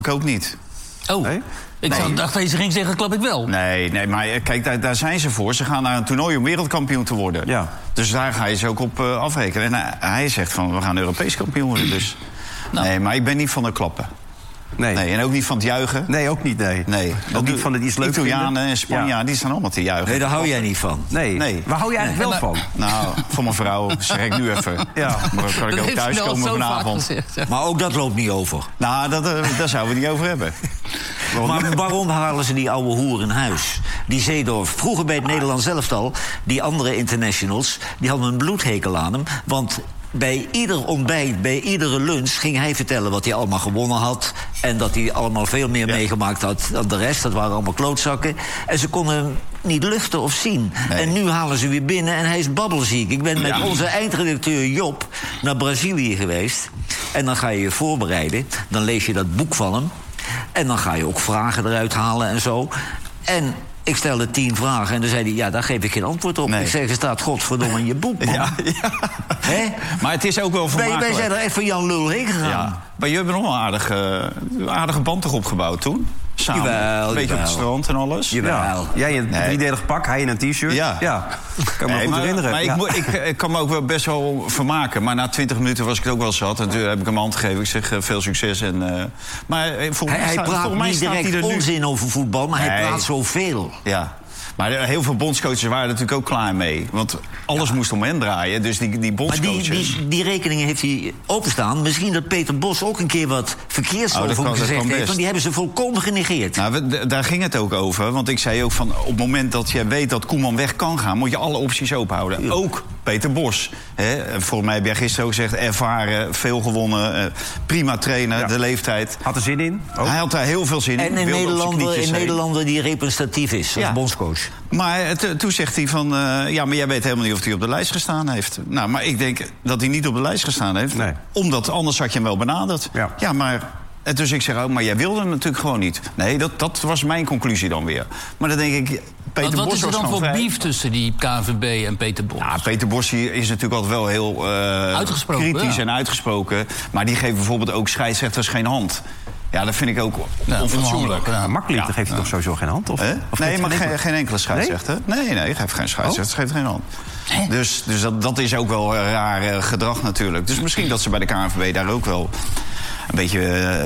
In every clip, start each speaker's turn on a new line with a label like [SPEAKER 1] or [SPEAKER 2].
[SPEAKER 1] Ik ook niet.
[SPEAKER 2] Oh,
[SPEAKER 3] Nee?
[SPEAKER 2] ik dacht dat je ging zeggen, klap ik wel.
[SPEAKER 1] Nee, maar kijk, daar zijn ze voor. Ze gaan naar een toernooi om wereldkampioen te worden.
[SPEAKER 3] Ja.
[SPEAKER 1] Dus daar ga je ze ook op afrekenen. En hij zegt van, we gaan Europees kampioen worden. Dus.
[SPEAKER 2] Nou.
[SPEAKER 1] Nee, maar ik ben niet van de klappen.
[SPEAKER 3] Nee.
[SPEAKER 1] En ook niet van het juichen.
[SPEAKER 3] Nee, ook niet, nee. Ook niet van het iets leuk
[SPEAKER 1] Italianen
[SPEAKER 3] vinden.
[SPEAKER 1] en Spanjaarden, die staan allemaal te juichen.
[SPEAKER 4] Nee, daar hou jij niet van.
[SPEAKER 3] Nee. Waar hou je eigenlijk wel van?
[SPEAKER 1] Nou, voor mijn vrouw zeg ik nu even.
[SPEAKER 3] Ja.
[SPEAKER 1] Maar dan kan ik ook thuiskomen vanavond.
[SPEAKER 4] Maar ook dat loopt niet over.
[SPEAKER 1] Nou, daar zouden we niet over hebben.
[SPEAKER 4] Maar waarom halen ze die oude hoer in huis? Die Seedorf, vroeger bij het Nederlands elftal, die andere internationals, die hadden een bloedhekel aan hem. Want bij ieder ontbijt, bij iedere lunch ging hij vertellen wat hij allemaal gewonnen had. En dat hij allemaal veel meer meegemaakt had dan de rest. Dat waren allemaal klootzakken. En ze konden hem niet luchten of zien.
[SPEAKER 1] Nee.
[SPEAKER 4] En nu halen ze weer binnen en hij is babbelziek. Ik ben met onze eindredacteur Job naar Brazilië geweest. En dan ga je je voorbereiden. Dan lees je dat boek van hem. En dan ga je ook vragen eruit halen en zo. En ik stelde 10 vragen en dan zei hij, daar geef ik geen antwoord op.
[SPEAKER 1] Nee.
[SPEAKER 4] Ik zeg, er staat godverdomme in je boek, man.
[SPEAKER 1] Ja.
[SPEAKER 4] Hè?
[SPEAKER 1] Maar het is ook wel vermakelijk.
[SPEAKER 4] Wij zijn er echt van Jan Lul heen gegaan.
[SPEAKER 1] Ja. Maar jullie hebben nog wel een aardige band toch opgebouwd toen? Samen.
[SPEAKER 4] Jawel,
[SPEAKER 1] een beetje op het strand en alles.
[SPEAKER 4] Jawel.
[SPEAKER 3] Jij in een driedelig pak, hij in een t-shirt.
[SPEAKER 1] Ja.
[SPEAKER 3] Kan me goed herinneren.
[SPEAKER 1] Maar
[SPEAKER 3] Ja.
[SPEAKER 1] ik kan me ook wel best wel vermaken. Maar na 20 minuten was ik het ook wel zat. En toen heb ik hem hand gegeven. Ik zeg veel succes. Maar
[SPEAKER 4] Hij praat niet direct onzin over voetbal, maar hij praat zoveel.
[SPEAKER 1] Ja. Maar heel veel bondscoaches waren er natuurlijk ook klaar mee. Want alles moest om hen draaien. Dus die bondscoaches...
[SPEAKER 4] Maar die rekening heeft hij openstaan. Misschien dat Peter Bos ook een keer wat verkeerds over hem gezegd heeft. Want die hebben ze volkomen genegeerd.
[SPEAKER 1] Nou, daar ging het ook over. Want ik zei ook van, op het moment dat je weet dat Koeman weg kan gaan... moet je alle opties openhouden. Ja. Ook Peter Bos. Volgens mij heb jij gisteren ook gezegd... ervaren, veel gewonnen, prima trainer, de leeftijd.
[SPEAKER 3] Had er zin in? Ook.
[SPEAKER 1] Hij had daar heel veel zin in.
[SPEAKER 4] En een Nederlander die representatief is als bondscoach.
[SPEAKER 1] Maar toen zegt hij van... maar jij weet helemaal niet of hij op de lijst gestaan heeft. Nou, maar ik denk dat hij niet op de lijst gestaan heeft.
[SPEAKER 3] Nee.
[SPEAKER 1] Omdat anders had je hem wel benaderd. Ja, maar... En dus ik zeg, maar jij wilde hem natuurlijk gewoon niet. Nee, dat was mijn conclusie dan weer. Maar dan denk ik... Peter
[SPEAKER 2] wat
[SPEAKER 1] Bos
[SPEAKER 2] is er dan voor beef tussen die KNVB en Peter Bos?
[SPEAKER 1] Ja, Peter Bos is natuurlijk altijd wel heel kritisch en uitgesproken. Maar die geeft bijvoorbeeld ook scheidsrechters geen hand. Ja, dat vind ik ook onfatsoenlijk.
[SPEAKER 3] Ja, makkelijk, dan geeft hij toch sowieso geen hand? Of
[SPEAKER 1] nee, maar geen enkele scheidsrechter. Nee, geeft geen scheidsrechter, geeft geen hand. Dus dat is ook wel raar gedrag natuurlijk. Dus misschien dat ze bij de KNVB daar ook wel een beetje...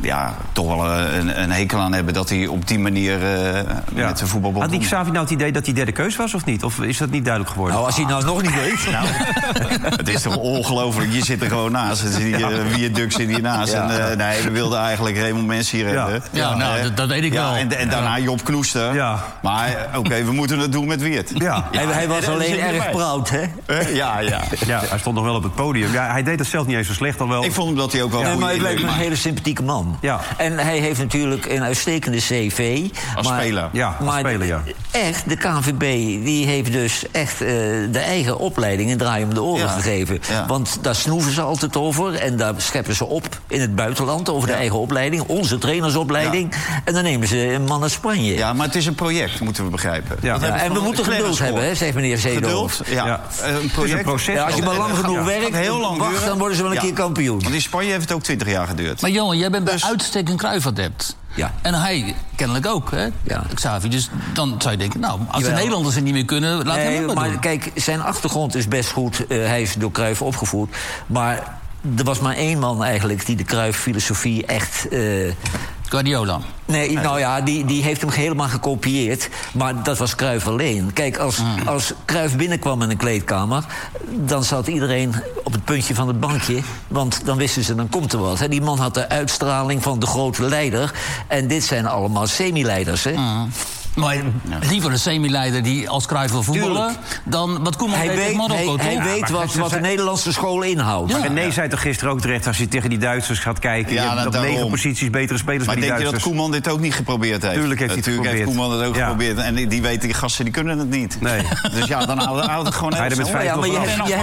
[SPEAKER 1] toch wel een hekel aan hebben dat hij op die manier met de voetbalbond...
[SPEAKER 3] Had die Xavi nou het idee dat hij derde keus was of niet? Of is dat niet duidelijk geworden?
[SPEAKER 4] Nou, als hij nou nog niet weet...
[SPEAKER 1] Nou, het is toch ongelooflijk. Je zit er gewoon naast. Viaduct zit hiernaast.
[SPEAKER 4] Ja.
[SPEAKER 1] En we wilden eigenlijk Raymond Messi hebben.
[SPEAKER 2] Ja, nou, dat weet ik wel.
[SPEAKER 1] En daarna Job Knoester.
[SPEAKER 3] Ja.
[SPEAKER 1] Maar oké, we moeten het doen met Weert.
[SPEAKER 3] Ja.
[SPEAKER 4] Hij was alleen erg proud, hè?
[SPEAKER 1] Ja.
[SPEAKER 3] Hij stond nog wel op het podium. Ja, hij deed het zelf niet eens zo slecht. Al wel.
[SPEAKER 1] Ik vond hem dat hij ook wel
[SPEAKER 4] Nee,
[SPEAKER 1] goed
[SPEAKER 4] maar het lijkt me een
[SPEAKER 1] inleed.
[SPEAKER 4] hele sympathieke man.
[SPEAKER 3] Ja.
[SPEAKER 4] En hij heeft natuurlijk een uitstekende cv.
[SPEAKER 1] Als speler.
[SPEAKER 3] Ja, als speler, ja.
[SPEAKER 4] Echt, de KNVB die heeft dus echt de eigen opleiding een draai om de oren gegeven.
[SPEAKER 1] Ja.
[SPEAKER 4] Want daar snoeven ze altijd over. En daar scheppen ze op in het buitenland over de eigen opleiding. Onze trainersopleiding. Ja. En dan nemen ze een man uit Spanje.
[SPEAKER 1] Ja, maar het is een project, moeten we begrijpen.
[SPEAKER 3] Ja.
[SPEAKER 4] En we moeten geduld hebben, hè, zegt meneer Seedorf.
[SPEAKER 1] Geduld, ja. Een
[SPEAKER 3] Het is een proces.
[SPEAKER 4] Ja, als je maar lang genoeg werkt,
[SPEAKER 1] heel lang
[SPEAKER 4] wacht, dan worden ze wel een keer kampioen.
[SPEAKER 1] Want in Spanje heeft het ook 20 jaar geduurd.
[SPEAKER 2] Maar Johan, jij bent bij uitstek een Cruijff-adept.
[SPEAKER 4] Ja.
[SPEAKER 2] En hij kennelijk ook, hè?
[SPEAKER 4] Ja.
[SPEAKER 2] Xavi. Dus dan zou je denken, nou, als
[SPEAKER 4] Jawel.
[SPEAKER 2] de Nederlanders het niet meer kunnen, laat hem het maar doen.
[SPEAKER 4] Kijk, zijn achtergrond is best goed. Hij is door Cruijff opgevoed. Maar er was maar één man eigenlijk die de Cruijff-filosofie echt...
[SPEAKER 2] Guardiola.
[SPEAKER 4] Nee, nou ja, die heeft hem helemaal gekopieerd. Maar dat was Cruijff alleen. Kijk, als Cruijff binnenkwam in een kleedkamer... dan zat iedereen op het puntje van het bankje. Want dan wisten ze, dan komt er wat. Hè. Die man had de uitstraling van de grote leider. En dit zijn allemaal semi-leiders, hè.
[SPEAKER 2] Maar liever een semi-leider die als Cruijff wil voetballen... dan wat Koeman deed tegen Marokko, toch?
[SPEAKER 4] Hij weet wat de Nederlandse school inhoudt.
[SPEAKER 3] Ja. René zei toch gisteren ook terecht... als je tegen die Duitsers gaat kijken... je hebt op 9 posities betere spelers
[SPEAKER 1] maar
[SPEAKER 3] bij die
[SPEAKER 1] denk
[SPEAKER 3] Duitsers.
[SPEAKER 1] je dat Koeman dit ook niet geprobeerd heeft?
[SPEAKER 3] Tuurlijk heeft hij het geprobeerd.
[SPEAKER 1] Heeft Koeman het ook geprobeerd. En die weten, die gasten die kunnen het niet.
[SPEAKER 3] Nee.
[SPEAKER 1] Dus ja, dan houdt het gewoon heel snel.
[SPEAKER 4] Ja, maar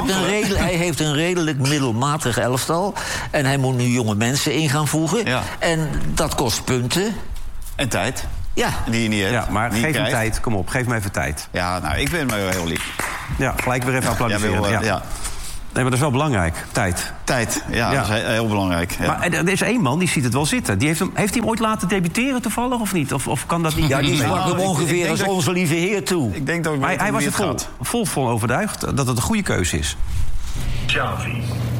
[SPEAKER 4] hij heeft een redelijk middelmatig elftal. En hij moet nu jonge mensen in gaan voegen.
[SPEAKER 1] Ja.
[SPEAKER 4] En dat kost punten.
[SPEAKER 1] En tijd.
[SPEAKER 4] Ja.
[SPEAKER 1] Die je niet hebt.
[SPEAKER 3] Ja, maar
[SPEAKER 1] die
[SPEAKER 3] geef hem
[SPEAKER 1] krijgt.
[SPEAKER 3] tijd. Kom op, geef me even tijd.
[SPEAKER 1] Ja, nou, ik vind hem heel lief.
[SPEAKER 3] Ja, gelijk weer even applaudisseren.
[SPEAKER 1] Ja.
[SPEAKER 3] Nee, maar dat is wel belangrijk.
[SPEAKER 1] Tijd, ja. Dat is heel belangrijk. Ja.
[SPEAKER 3] Maar er is één man, die ziet het wel zitten. Heeft hij hem ooit laten debuteren toevallig of niet? Of kan dat niet?
[SPEAKER 4] Ja, die sprak hem ongeveer als onze lieve heer toe.
[SPEAKER 1] Ik denk dat
[SPEAKER 3] hij was er vol overtuigd dat het een goede keuze is.
[SPEAKER 5] Xavi,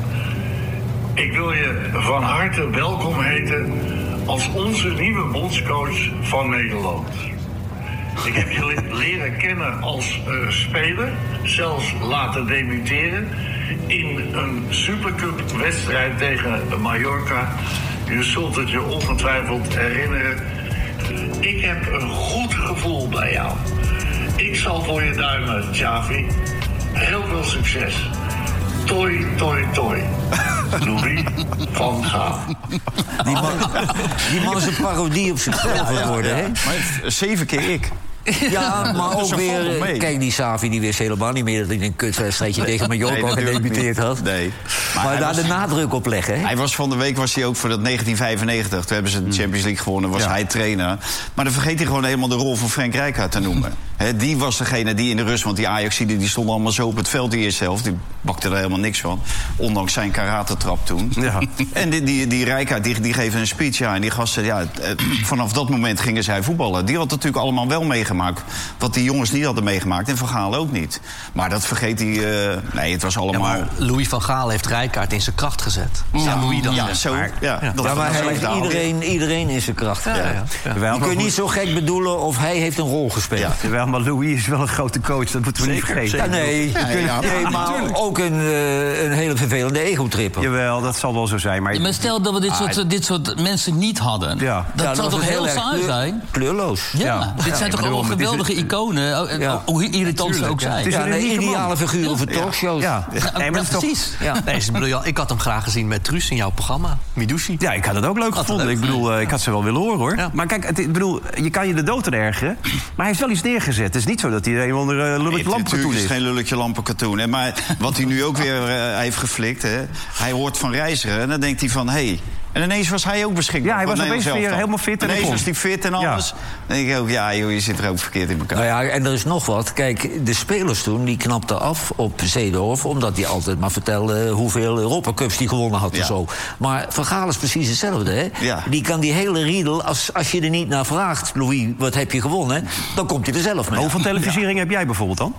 [SPEAKER 5] ik wil je van harte welkom heten als onze nieuwe bondscoach van Nederland. Ik heb je leren kennen als speler, zelfs laten debuteren in een Supercup-wedstrijd tegen Mallorca. Je zult het je ongetwijfeld herinneren. Ik heb een goed gevoel bij jou. Ik zal voor je duimen, Xavi. Heel veel succes. Toi, toi, toi. Louis van Gaal.
[SPEAKER 4] Die man is een parodie op zichzelf geworden, hè?
[SPEAKER 1] Maar 7 keer ik.
[SPEAKER 4] Ja, maar ook weer... Kijk, die Xavi die wist helemaal niet meer dat hij een kutwedstrijdje tegen Mallorca gedebuteerd had.
[SPEAKER 1] Nee.
[SPEAKER 4] Maar daar de nadruk op leggen, hè?
[SPEAKER 1] Hij was van de week ook voor dat 1995. Toen hebben ze de Champions League gewonnen, was hij trainer. Maar dan vergeet hij gewoon helemaal de rol van Frank Rijkaard te noemen. Die was degene die in de rust... Want die Ajaxiden die stonden allemaal zo op het veld die eerste helft. Die bakte er helemaal niks van. Ondanks zijn karatetrap toen. Ja. En die Rijkaard die geeft een speech. Ja, en die gasten, vanaf dat moment gingen zij voetballen. Die had natuurlijk allemaal wel meegemaakt. Wat die jongens niet hadden meegemaakt. En Van Gaal ook niet. Maar dat vergeet hij... nee, het was allemaal...
[SPEAKER 6] Ja, maar Louis van Gaal heeft Rijkaard in zijn kracht gezet.
[SPEAKER 1] Ja, Louis dan. Ja, zo. Maar
[SPEAKER 4] hij heeft iedereen in zijn kracht. Je kunt niet zo gek bedoelen of hij heeft een rol gespeeld.
[SPEAKER 3] Ja. Maar Louis is wel een grote coach, dat moeten we niet vergeten.
[SPEAKER 4] Ja, nee, maar ook een hele vervelende ego-tripper.
[SPEAKER 3] Jawel, dat zal wel zo zijn. Maar
[SPEAKER 2] stel dat we dit soort mensen niet hadden. Ja. Dat zou toch heel saai zijn?
[SPEAKER 4] Kleurloos.
[SPEAKER 2] Ja. Dit zijn toch allemaal geweldige iconen. Hoe irritant ze ook zijn.
[SPEAKER 4] Het is een ideale figuren voor talkshows. Ja,
[SPEAKER 2] precies.
[SPEAKER 6] Ik had hem graag gezien met Truus in jouw programma, Midushi.
[SPEAKER 3] Ja, ik had het ook leuk gevonden. Ik bedoel, ik had ze wel willen horen, hoor. Ja. Maar kijk, je kan je de dood ergeren. Maar hij heeft wel iets neergezet. Het is niet zo dat hij een onder lulletje lampenkatoen is.
[SPEAKER 1] Het is geen lulletje lampenkatoen. Maar wat hij nu ook weer heeft geflikt... hij hoort van Reiziger en dan denkt hij van... Hey, en ineens was hij ook beschikbaar.
[SPEAKER 3] Ja, hij was opeens weer helemaal fit. En
[SPEAKER 1] ineens was hij fit en alles. Ja. Dan denk ik ook, je zit er ook verkeerd in elkaar.
[SPEAKER 4] Nou ja, en er is nog wat. Kijk, de spelers toen, die knapten af op Seedorf... omdat hij altijd maar vertelde hoeveel Europacups die gewonnen had en zo. Maar Van Gaal is precies hetzelfde, hè? Ja. Die kan die hele riedel, als je er niet naar vraagt... Louis, wat heb je gewonnen? Dan komt hij er zelf mee.
[SPEAKER 3] Hoeveel televisiering heb jij bijvoorbeeld dan?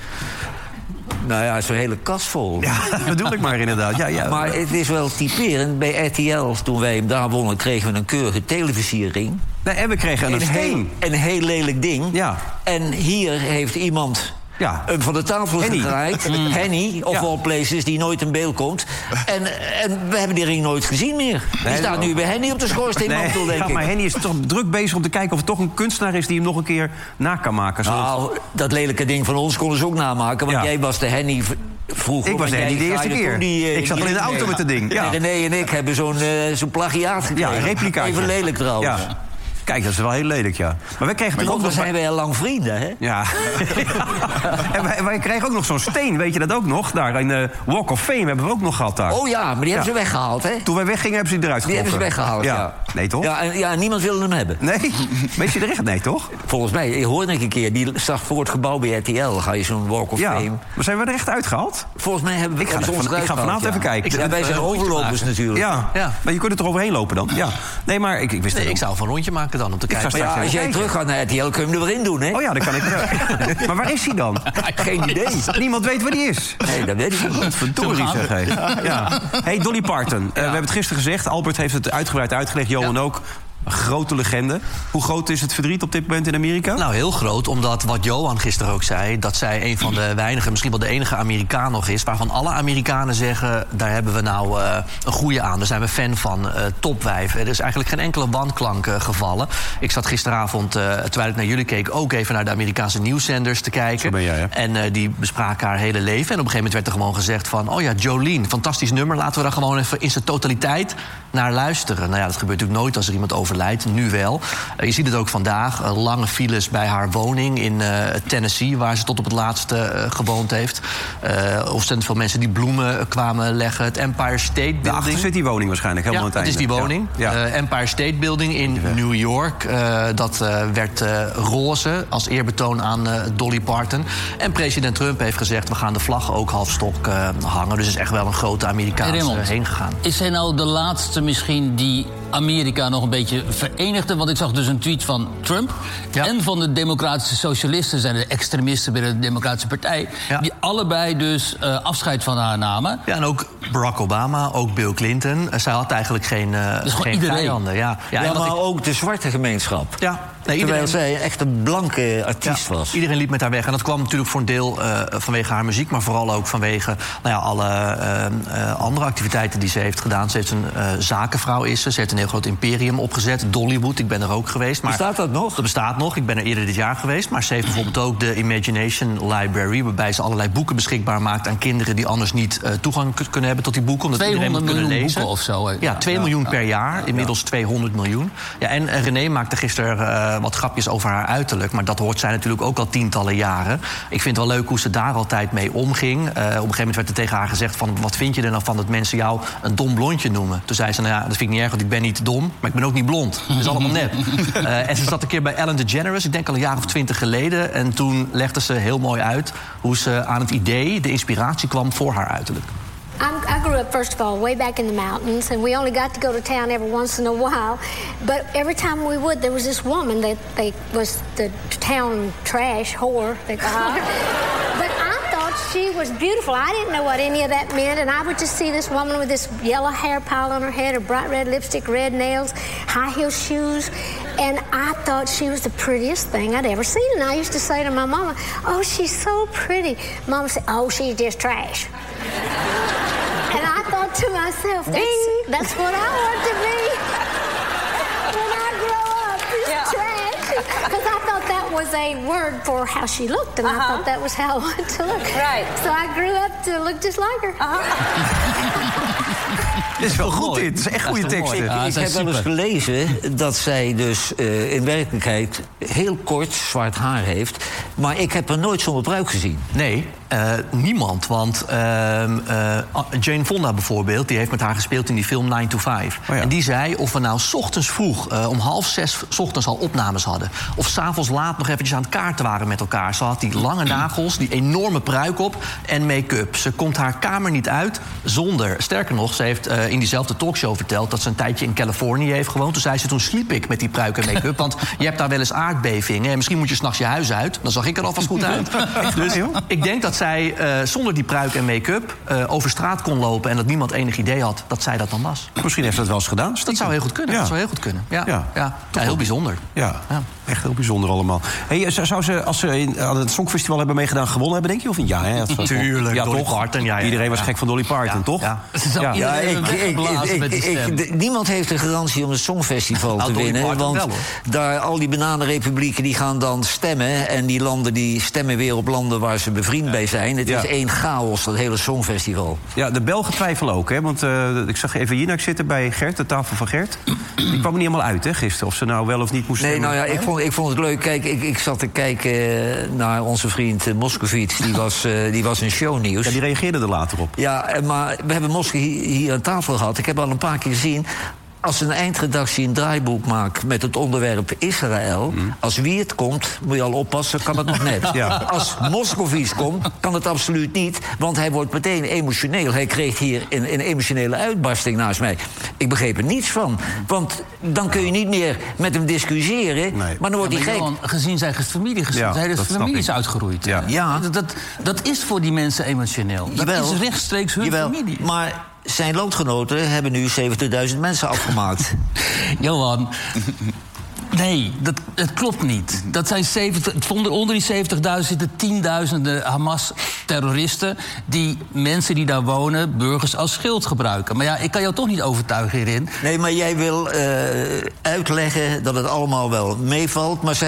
[SPEAKER 4] Nou ja, zo'n hele kast vol.
[SPEAKER 3] Ja, dat bedoel ik maar inderdaad. Ja.
[SPEAKER 4] Maar het is wel typerend. Bij RTL, toen wij hem daar wonnen, kregen we een keurige televisiering.
[SPEAKER 3] Nee, en we kregen een steen.
[SPEAKER 4] Een heel lelijk ding.
[SPEAKER 3] Ja.
[SPEAKER 4] En hier heeft iemand... Ja. Van de tafel gedraaid. Henny, of all places, die nooit in beeld komt. En we hebben die ring nooit gezien meer. Die staat nu bij Henny op de schoorsteenmantel, denk ik.
[SPEAKER 3] Maar Henny is toch druk bezig om te kijken of er toch een kunstenaar is... die hem nog een keer na kan maken.
[SPEAKER 4] Nou, dat lelijke ding van ons konden ze ook namaken. Want jij was de Henny... Vroeger,
[SPEAKER 3] ik was de Henny de eerste keer. Ik zat al in de auto met het ding. Ja.
[SPEAKER 4] René en ik hebben zo'n plagiaat gekregen.
[SPEAKER 3] Ja, een replicaatje.
[SPEAKER 4] Even lelijk trouwens.
[SPEAKER 3] Ja. Kijk, dat is wel heel lelijk, ja. Maar wij kregen
[SPEAKER 4] ook nog... zijn wij al lang vrienden, hè?
[SPEAKER 3] Ja. En wij kregen ook nog zo'n steen, weet je dat ook nog? Daar in de Walk of Fame hebben we ook nog gehad daar.
[SPEAKER 4] Oh ja, maar die hebben ze weggehaald, hè?
[SPEAKER 3] Toen wij weggingen hebben ze die eruit getrokken.
[SPEAKER 4] Die hebben ze weggehaald, ja.
[SPEAKER 3] Nee, toch?
[SPEAKER 4] Ja, niemand wilde hem hebben.
[SPEAKER 3] Nee? Weet je er echt? Nee, toch?
[SPEAKER 4] Volgens mij, je hoorde ik een keer, die zag voor het gebouw bij RTL. Ga je zo'n Walk of Fame.
[SPEAKER 3] Maar zijn we er echt uitgehaald?
[SPEAKER 4] Volgens mij hebben we...
[SPEAKER 3] Ik ga vanavond even kijken.
[SPEAKER 4] Ja, wij zijn overlopers natuurlijk.
[SPEAKER 3] Ja, maar je kunt er overheen lopen dan. Ja. Nee, maar ik wist het.
[SPEAKER 6] Ik zou even een rondje maken dan, om te kijken.
[SPEAKER 4] Als jij terug gaat naar RTL, kun je hem er weer in doen, hè?
[SPEAKER 3] Oh ja, dan kan ik er. Maar waar is hij dan?
[SPEAKER 4] Geen idee.
[SPEAKER 3] Niemand weet waar hij is.
[SPEAKER 4] Nee, dat weet ik niet.
[SPEAKER 3] Verdorie, zeg hij. Ja. Hey, Dolly Parton. We hebben het gisteren gezegd. Albert heeft het uitgebreid uitgelegd. Johan ook. Een grote legende. Hoe groot is het verdriet op dit moment in Amerika?
[SPEAKER 6] Nou, heel groot, omdat wat Johan gisteren ook zei... dat zij een van de weinige, misschien wel de enige Amerikaan nog is... waarvan alle Amerikanen zeggen, daar hebben we nou een goeie aan. Daar zijn we fan van, topwijf. Er is eigenlijk geen enkele wanklank gevallen. Ik zat gisteravond, terwijl ik naar jullie keek... ook even naar de Amerikaanse nieuwszenders te kijken.
[SPEAKER 3] Zo ben jij, hè?
[SPEAKER 6] En die bespraken haar hele leven. En op een gegeven moment werd er gewoon gezegd van... oh ja, Jolene, fantastisch nummer, laten we daar gewoon even in zijn totaliteit naar luisteren. Nou ja, dat gebeurt natuurlijk nooit als er iemand overlijdt. overlijdt. Nu wel. Je ziet het ook vandaag. Lange files bij haar woning in Tennessee, waar ze tot op het laatste gewoond heeft. Ontzettend veel mensen die bloemen kwamen leggen. Het Empire State Building.
[SPEAKER 3] Daarachter zit die woning waarschijnlijk, helemaal aan het einde.
[SPEAKER 6] Het is die woning. Ja. Empire State Building in New York. Dat werd roze als eerbetoon aan Dolly Parton. En president Trump heeft gezegd, we gaan de vlag ook halfstok hangen. Dus is echt wel een grote Amerikaanse heen gegaan.
[SPEAKER 2] Is hij nou de laatste misschien die Amerika nog een beetje verenigde? Want ik zag dus een tweet van Trump en van de Democratische Socialisten, zijn de extremisten bij de Democratische Partij, die allebei dus afscheid van haar namen.
[SPEAKER 6] Ja, en ook Barack Obama, ook Bill Clinton. Zij had eigenlijk geen vijanden.
[SPEAKER 4] Maar ook de zwarte gemeenschap.
[SPEAKER 6] Ja.
[SPEAKER 4] Nee, terwijl zij echt een blanke artiest was.
[SPEAKER 6] Iedereen liep met haar weg. En dat kwam natuurlijk voor een deel vanwege haar muziek, maar vooral ook vanwege alle andere activiteiten die ze heeft gedaan. Ze heeft een zakenvrouw is ze. Ze heeft een heel groot imperium opgezet. Dollywood, ik ben er ook geweest. Maar
[SPEAKER 4] bestaat dat nog?
[SPEAKER 6] Dat bestaat nog. Ik ben er eerder dit jaar geweest. Maar ze heeft bijvoorbeeld ook de Imagination Library, waarbij ze allerlei boeken beschikbaar maakt aan kinderen die anders niet toegang kunnen hebben tot die boeken. Omdat
[SPEAKER 2] 200 miljoen
[SPEAKER 6] lezen.
[SPEAKER 2] boeken of zo.
[SPEAKER 6] Ja, 2 miljoen per jaar. Inmiddels 200 miljoen. Ja, en René maakte gisteren wat grapjes over haar uiterlijk. Maar dat hoort zij natuurlijk ook al tientallen jaren. Ik vind het wel leuk hoe ze daar altijd mee omging. Op een gegeven moment werd er tegen haar gezegd van, wat vind je er nou van dat mensen jou een dom blondje noemen? Toen zei ze, nou ja, dat vind ik niet erg, want ik ben niet dom, maar ik ben ook niet blond. Dat is allemaal nep. En ze zat een keer bij Ellen DeGeneres, ik denk al een jaar of 20 geleden. En toen legde ze heel mooi uit hoe ze aan het idee, de inspiratie kwam voor haar uiterlijk.
[SPEAKER 7] I grew up, first of all, way back in the mountains, and we only got to go to town every once in a while. But every time we would, there was this woman that was the town trash whore, they called her. But I thought she was beautiful. I didn't know what any of that meant, and I would just see this woman with this yellow hair pile on her head, her bright red lipstick, red nails, high-heel shoes, and I thought she was the prettiest thing I'd ever seen. And I used to say to my mama, oh, she's so pretty. Mama said, oh, she's just trash. And I thought to myself, that's what I want to be when I grow up, is trash. Because I thought that was a word for how she looked, and I thought that was how I wanted to look. Right. So I grew up to look just like her.
[SPEAKER 3] Dit is wel goed, dit. Het is echt goede teksten.
[SPEAKER 4] Ik heb wel eens gelezen dat zij dus in werkelijkheid heel kort zwart haar heeft. Maar ik heb haar nooit zonder pruik gezien.
[SPEAKER 6] Nee, niemand. Want Jane Fonda bijvoorbeeld, die heeft met haar gespeeld in die film 9 to 5. Oh ja. En die zei of we nou 's ochtends vroeg, om 5:30 's ochtends al opnames hadden, of 's avonds laat nog eventjes aan het kaarten waren met elkaar. Ze had die lange nagels, die enorme pruik op en make-up. Ze komt haar kamer niet uit zonder. Sterker nog, ze heeft in diezelfde talkshow verteld dat ze een tijdje in Californië heeft gewoond. Toen zei ze, toen sliep ik met die pruik en make-up. Want je hebt daar wel eens aardbevingen en misschien moet je 's nachts je huis uit. Dan zag ik er alvast goed uit. Dus ik denk dat zij zonder die pruik en make-up over straat kon lopen en dat niemand enig idee had dat zij dat dan was.
[SPEAKER 3] Misschien heeft ze dat wel eens gedaan.
[SPEAKER 6] Dat zou heel goed kunnen.
[SPEAKER 3] Ja.
[SPEAKER 6] Dat zou heel goed kunnen. Ja,
[SPEAKER 3] Ja.
[SPEAKER 6] ja. Ja, heel bijzonder.
[SPEAKER 3] Ja, echt heel bijzonder allemaal. Hey, zou ze, als ze aan het Songfestival hebben meegedaan, gewonnen hebben, denk je? Of niet? Ja, hè?
[SPEAKER 6] Tuurlijk,
[SPEAKER 3] ja,
[SPEAKER 6] Dolly
[SPEAKER 3] toch?
[SPEAKER 6] Parton. Ja,
[SPEAKER 3] Iedereen was gek van Dolly Parton, toch?
[SPEAKER 6] Ja.
[SPEAKER 4] Niemand heeft een garantie om het Songfestival te winnen. Want
[SPEAKER 6] wel,
[SPEAKER 4] daar al die bananenrepublieken die gaan dan stemmen. En die landen die stemmen weer op landen waar ze bevriend bij zijn. Het is één chaos, dat hele Songfestival.
[SPEAKER 3] Ja, de Belgen twijfelen ook, hè? Want ik zag even Jinak zitten bij Gert, de tafel van Gert. Die kwam er niet helemaal uit, hè, gisteren? Of ze nou wel of niet moesten stemmen.
[SPEAKER 4] Nee, nou ja, ik vond het leuk. Kijk, ik zat te kijken naar onze vriend Moskovits. Die was in shownieuws.
[SPEAKER 3] Ja, die reageerde er later op.
[SPEAKER 4] Ja, maar we hebben Moskovits hier aan tafel gehad. Ik heb al een paar keer gezien. Als een eindredactie een draaiboek maakt met het onderwerp Israël, als Wiert komt, moet je al oppassen, kan het nog net.
[SPEAKER 3] Ja.
[SPEAKER 4] Als Moskovits komt, kan het absoluut niet, want hij wordt meteen emotioneel. Hij kreeg hier een emotionele uitbarsting naast mij. Ik begreep er niets van, want dan kun je niet meer met hem discussiëren,
[SPEAKER 3] Nee.
[SPEAKER 4] maar dan wordt hij gek.
[SPEAKER 2] Johan, gezien zijn familie,
[SPEAKER 3] Ja,
[SPEAKER 2] zijn de
[SPEAKER 3] dat snap
[SPEAKER 2] familie
[SPEAKER 3] ik.
[SPEAKER 2] is uitgeroeid.
[SPEAKER 3] Ja.
[SPEAKER 4] Ja.
[SPEAKER 2] Dat is voor die mensen emotioneel. Dat
[SPEAKER 4] Jawel.
[SPEAKER 2] is rechtstreeks hun
[SPEAKER 4] Jawel,
[SPEAKER 2] familie.
[SPEAKER 4] maar zijn landgenoten hebben nu 70.000 mensen afgemaakt.
[SPEAKER 2] Johan, Nee, het klopt niet. Dat zijn onder die 70.000 zitten tienduizenden Hamas-terroristen... die mensen die daar wonen, burgers als schild gebruiken. Maar ja, ik kan jou toch niet overtuigen hierin.
[SPEAKER 4] Nee, maar jij wil uitleggen dat het allemaal wel meevalt... maar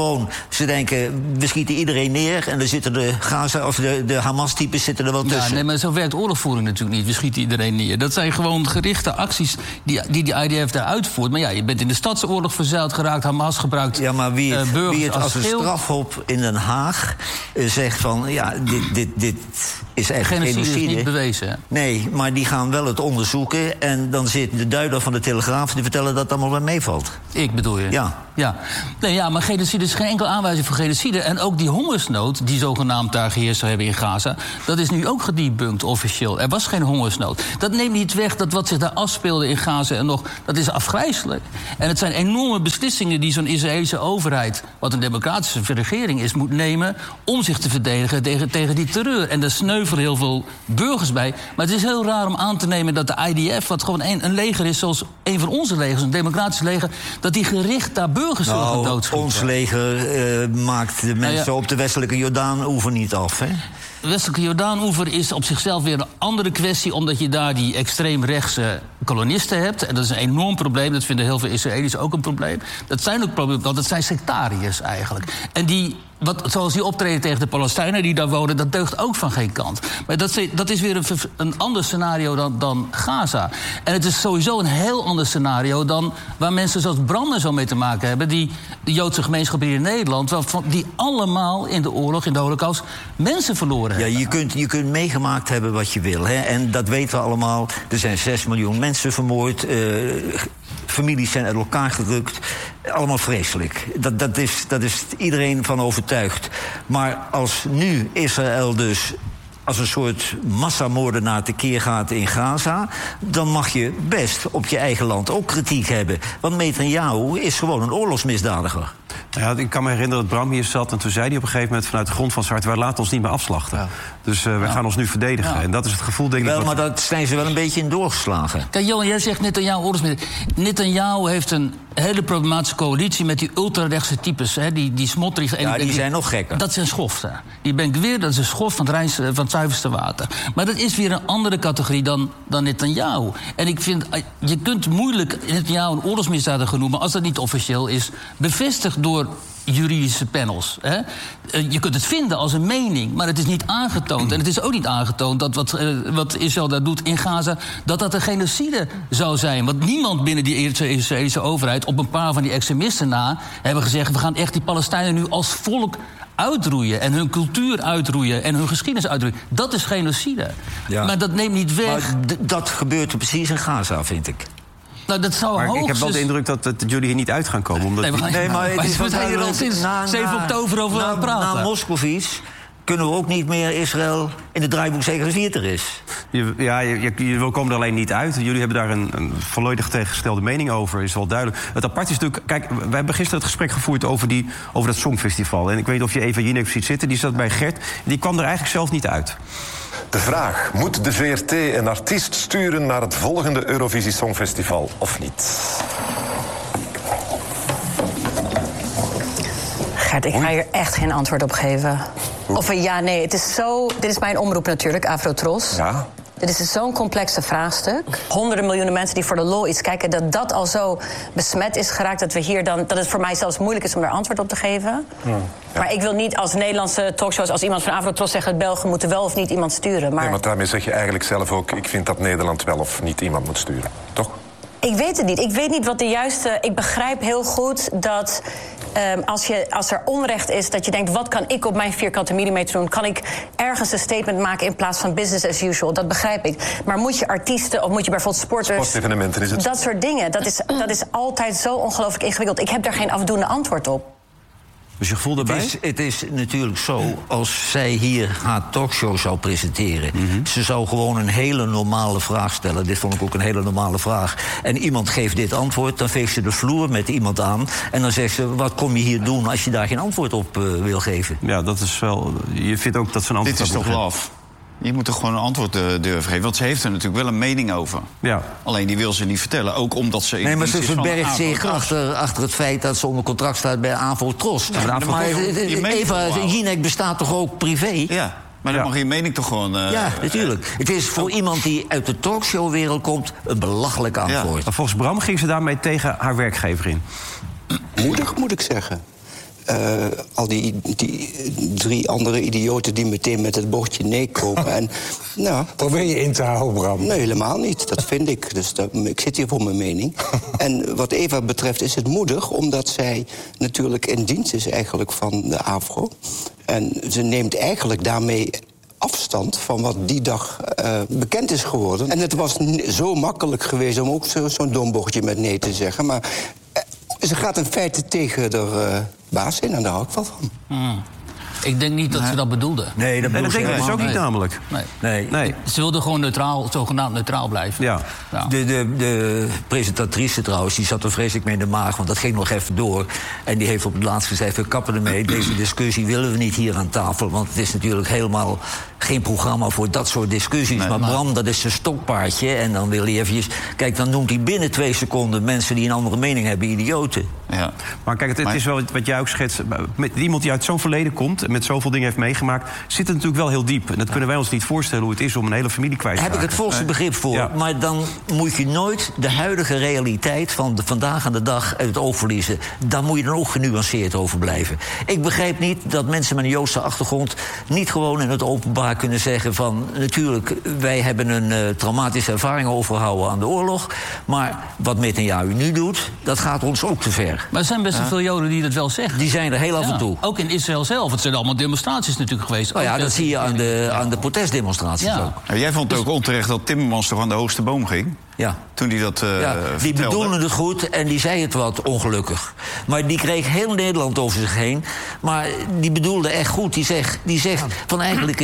[SPEAKER 4] ze denken, we schieten iedereen neer... en dan zitten de Gaza of de Hamas-types zitten er wel tussen.
[SPEAKER 2] Ja, nee, maar zo werkt oorlogvoering natuurlijk niet. We schieten iedereen neer. Dat zijn gewoon gerichte acties die IDF daar uitvoert. Maar ja, je bent in de stadsoorlog verzeild geraakt... Hamas gebruikt.
[SPEAKER 4] Ja, maar wie het als een
[SPEAKER 2] schild.
[SPEAKER 4] strafhof in Den Haag zegt van... ja, dit is echt genocide.
[SPEAKER 2] Is niet bewezen, hè?
[SPEAKER 4] Nee, maar die gaan wel het onderzoeken... en dan zit de duider van de Telegraaf... die vertellen dat het allemaal wel meevalt.
[SPEAKER 2] Ik bedoel je?
[SPEAKER 4] Ja.
[SPEAKER 2] Nee, ja, maar genocide is geen enkele aanwijzing voor genocide. En ook die hongersnood, die zogenaamd daar geheerst zou hebben in Gaza... dat is nu ook gedebunked officieel. Er was geen hongersnood. Dat neemt niet weg dat wat zich daar afspeelde in Gaza en nog... dat is afgrijselijk. En het zijn enorme beslissingen die zo'n Israëlische overheid... wat een democratische regering is, moet nemen... om zich te verdedigen tegen die terreur. En daar sneuvelen heel veel burgers bij. Maar het is heel raar om aan te nemen dat de IDF... wat gewoon een leger is zoals een van onze legers, een democratisch leger... dat die gericht daar burgers zullen gaan doodschieten.
[SPEAKER 4] Ons leger maakt de mensen op de westelijke Jordaan-oever niet af, hè?
[SPEAKER 2] De westelijke Jordaan-oever is op zichzelf weer een andere kwestie... omdat je daar die extreemrechtse kolonisten hebt. En dat is een enorm probleem. Dat vinden heel veel Israëli's ook een probleem. Dat zijn ook problemen, want dat zijn sectariërs eigenlijk. En zoals die optreden tegen de Palestijnen die daar wonen... dat deugt ook van geen kant. Maar dat is weer een ander scenario dan Gaza. En het is sowieso een heel ander scenario... dan waar mensen zoals Bram en zo mee te maken hebben... de Joodse gemeenschap hier in Nederland... die allemaal in de oorlog, in de Holocaust... mensen verloren hebben.
[SPEAKER 4] Ja, je kunt meegemaakt hebben wat je wil. Hè? En dat weten we allemaal. Er zijn 6 miljoen mensen vermoord... families zijn uit elkaar gerukt. Allemaal vreselijk. Dat is iedereen van overtuigd. Maar als nu Israël dus als een soort massamoordenaar tekeer gaat in Gaza... dan mag je best op je eigen land ook kritiek hebben. Want Netanyahu is gewoon een oorlogsmisdadiger.
[SPEAKER 3] Ja, ik kan me herinneren dat Bram hier zat en toen zei hij op een gegeven moment... vanuit de grond van zijn hart, wij laten ons niet meer afslachten. Ja. Dus we gaan ons nu verdedigen. Ja. En dat is het gevoel, denk ik...
[SPEAKER 4] Wel, maar dat zijn ze wel een beetje in doorgeslagen.
[SPEAKER 2] Kijk, Johan, jij zegt Netanyahu oorlogsmisdadiger. Netanyahu heeft een hele problematische coalitie met die ultrarechtse types. Hè, die Smotrich.
[SPEAKER 4] Ja, die zijn nog gekker.
[SPEAKER 2] Dat zijn schoften. Die Ben-Gvir, dat is een schof van het zuiverste water. Maar dat is weer een andere categorie dan Netanyahu. En ik vind, je kunt moeilijk Netanyahu een oorlogsmisdadiger noemen... als dat niet officieel is bevestigd door juridische panels. Hè? Je kunt het vinden als een mening, maar het is niet aangetoond. En het is ook niet aangetoond dat wat Israël daar doet in Gaza... dat een genocide zou zijn. Want niemand binnen die Israëlische overheid... op een paar van die extremisten na hebben gezegd... we gaan echt die Palestijnen nu als volk uitroeien... en hun cultuur uitroeien en hun geschiedenis uitroeien. Dat is genocide. Ja. Maar dat neemt niet weg...
[SPEAKER 4] Maar dat gebeurt er precies in Gaza, vind ik.
[SPEAKER 2] Nou, dat zou
[SPEAKER 3] maar ik heb wel de indruk dat jullie hier niet uit gaan komen. Omdat
[SPEAKER 2] we zijn hier al sinds 7 oktober over aan het praten.
[SPEAKER 4] Na Moskovits kunnen we ook niet meer Israël in het draaiboek zeggen als wie het er is.
[SPEAKER 3] Je komen er alleen niet uit. Jullie hebben daar een volledig tegengestelde mening over, is wel duidelijk. Het apart is natuurlijk... Kijk, we hebben gisteren het gesprek gevoerd over dat Songfestival. En ik weet niet of je Eva Jinek ziet zitten. Die zat bij Gert. Die kwam er eigenlijk zelf niet uit.
[SPEAKER 8] De vraag, moet de VRT een artiest sturen naar het volgende Eurovisie Songfestival of niet?
[SPEAKER 9] Gert, ik ga hier echt geen antwoord op geven. Of ja, nee, het is zo... Dit is mijn omroep natuurlijk, Afrotros.
[SPEAKER 8] Ja.
[SPEAKER 9] Dit is zo'n complexe vraagstuk. Honderden miljoenen mensen die voor de lol iets kijken... dat al zo besmet is geraakt dat we hier dan... dat het voor mij zelfs moeilijk is om daar antwoord op te geven. Ja. Maar ik wil niet als Nederlandse talkshows... als iemand van Afrotros zegt... dat Belgen moeten wel of niet iemand sturen. Maar...
[SPEAKER 8] Nee, want daarmee zeg je eigenlijk zelf ook... ik vind dat Nederland wel of niet iemand moet sturen, toch?
[SPEAKER 9] Ik weet het niet. Ik weet niet wat de juiste... Ik begrijp heel goed dat... Als er onrecht is, dat je denkt... wat kan ik op mijn vierkante millimeter doen? Kan ik ergens een statement maken in plaats van business as usual? Dat begrijp ik. Maar moet je artiesten of moet je bijvoorbeeld sporters...
[SPEAKER 8] Sportevenementen is het.
[SPEAKER 9] Dat soort dingen. Dat is altijd zo ongelooflijk ingewikkeld. Ik heb daar geen afdoende antwoord op.
[SPEAKER 3] Dus je gevoel erbij?
[SPEAKER 4] Het is natuurlijk zo, als zij hier haar talkshow zou presenteren... ze zou gewoon een hele normale vraag stellen. Dit vond ik ook een hele normale vraag. En iemand geeft dit antwoord, dan veegt ze de vloer met iemand aan... en dan zegt ze, wat kom je hier doen als je daar geen antwoord op wil geven?
[SPEAKER 3] Ja, dat is wel... Je vindt ook dat ze een antwoord
[SPEAKER 1] Dit is toch love? Je moet er gewoon een antwoord durven geven. Want ze heeft er natuurlijk wel een mening over.
[SPEAKER 3] Ja.
[SPEAKER 1] Alleen die wil ze niet vertellen. Ook omdat ze...
[SPEAKER 4] Nee, maar ze verbergt zich achter het feit dat ze onder contract staat bij Avotros.
[SPEAKER 1] Ja,
[SPEAKER 4] maar Eva Jinek bestaat toch ook privé?
[SPEAKER 1] Ja, maar dan mag je mening toch gewoon...
[SPEAKER 4] ja, natuurlijk. Het is voor iemand die uit de talkshowwereld komt een belachelijk antwoord.
[SPEAKER 3] Maar volgens Bram ging ze daarmee tegen haar werkgever in.
[SPEAKER 10] Moedig, moet ik zeggen. Al die 3 andere idioten die meteen met het bordje nee komen. En, nou,
[SPEAKER 11] probeer je in te houden, Bram?
[SPEAKER 10] Nee, helemaal niet. Dat vind ik. Dus ik zit hier voor mijn mening. En wat Eva betreft is het moedig, omdat zij natuurlijk in dienst is eigenlijk van de AVRO. En ze neemt eigenlijk daarmee afstand van wat die dag bekend is geworden. En het was zo makkelijk geweest om ook zo'n dom bordje met nee te zeggen. Maar ze gaat in feite tegen de baas in en daar hou ik wel van.
[SPEAKER 2] Ik denk niet dat ze dat bedoelde.
[SPEAKER 4] Nee, dat
[SPEAKER 3] denk ik dus ook niet namelijk.
[SPEAKER 2] Nee. Ze wilde gewoon neutraal, zogenaamd neutraal blijven.
[SPEAKER 3] Ja.
[SPEAKER 4] De presentatrice trouwens, die zat er vreselijk mee in de maag, want dat ging nog even door. En die heeft op het laatst gezegd, we kappen ermee. Deze discussie willen we niet hier aan tafel, want het is natuurlijk helemaal geen programma voor dat soort discussies.
[SPEAKER 1] Nee,
[SPEAKER 4] maar Bram, dat is zijn stokpaardje. En dan wil hij eventjes... Kijk, dan noemt hij binnen 2 seconden mensen die een andere mening hebben idioten.
[SPEAKER 1] Ja.
[SPEAKER 3] Maar kijk, het is wel wat jij ook schetst. Met iemand die uit zo'n verleden komt, met zoveel dingen heeft meegemaakt, zit het natuurlijk wel heel diep. En dat kunnen wij ons niet voorstellen hoe het is om een hele familie kwijt te raken.
[SPEAKER 4] Daar heb ik het volste begrip voor. Ja. Maar dan moet je nooit de huidige realiteit van vandaag aan de dag uit het oog verliezen. Daar moet je dan ook genuanceerd over blijven. Ik begrijp niet dat mensen met een Joodse achtergrond niet gewoon in het openbaar kunnen zeggen van, natuurlijk, wij hebben een traumatische ervaring overgehouden aan de oorlog, maar wat Netanyahu nu doet, dat gaat ons ook te ver.
[SPEAKER 2] Maar er zijn best veel Joden die dat wel zeggen.
[SPEAKER 4] Die zijn er heel af en toe.
[SPEAKER 2] Ook in Israël zelf. Het zijn allemaal demonstraties natuurlijk geweest.
[SPEAKER 4] Nou ja, dat zie je aan de protestdemonstraties ook.
[SPEAKER 1] Ja, jij vond het ook onterecht dat Timmermans toch aan de hoogste boom ging?
[SPEAKER 4] Ja.
[SPEAKER 1] Toen hij dat
[SPEAKER 4] die bedoelde het goed en die zei het wat ongelukkig. Maar die kreeg heel Nederland over zich heen. Maar die bedoelde echt goed. Die zegt van eigenlijk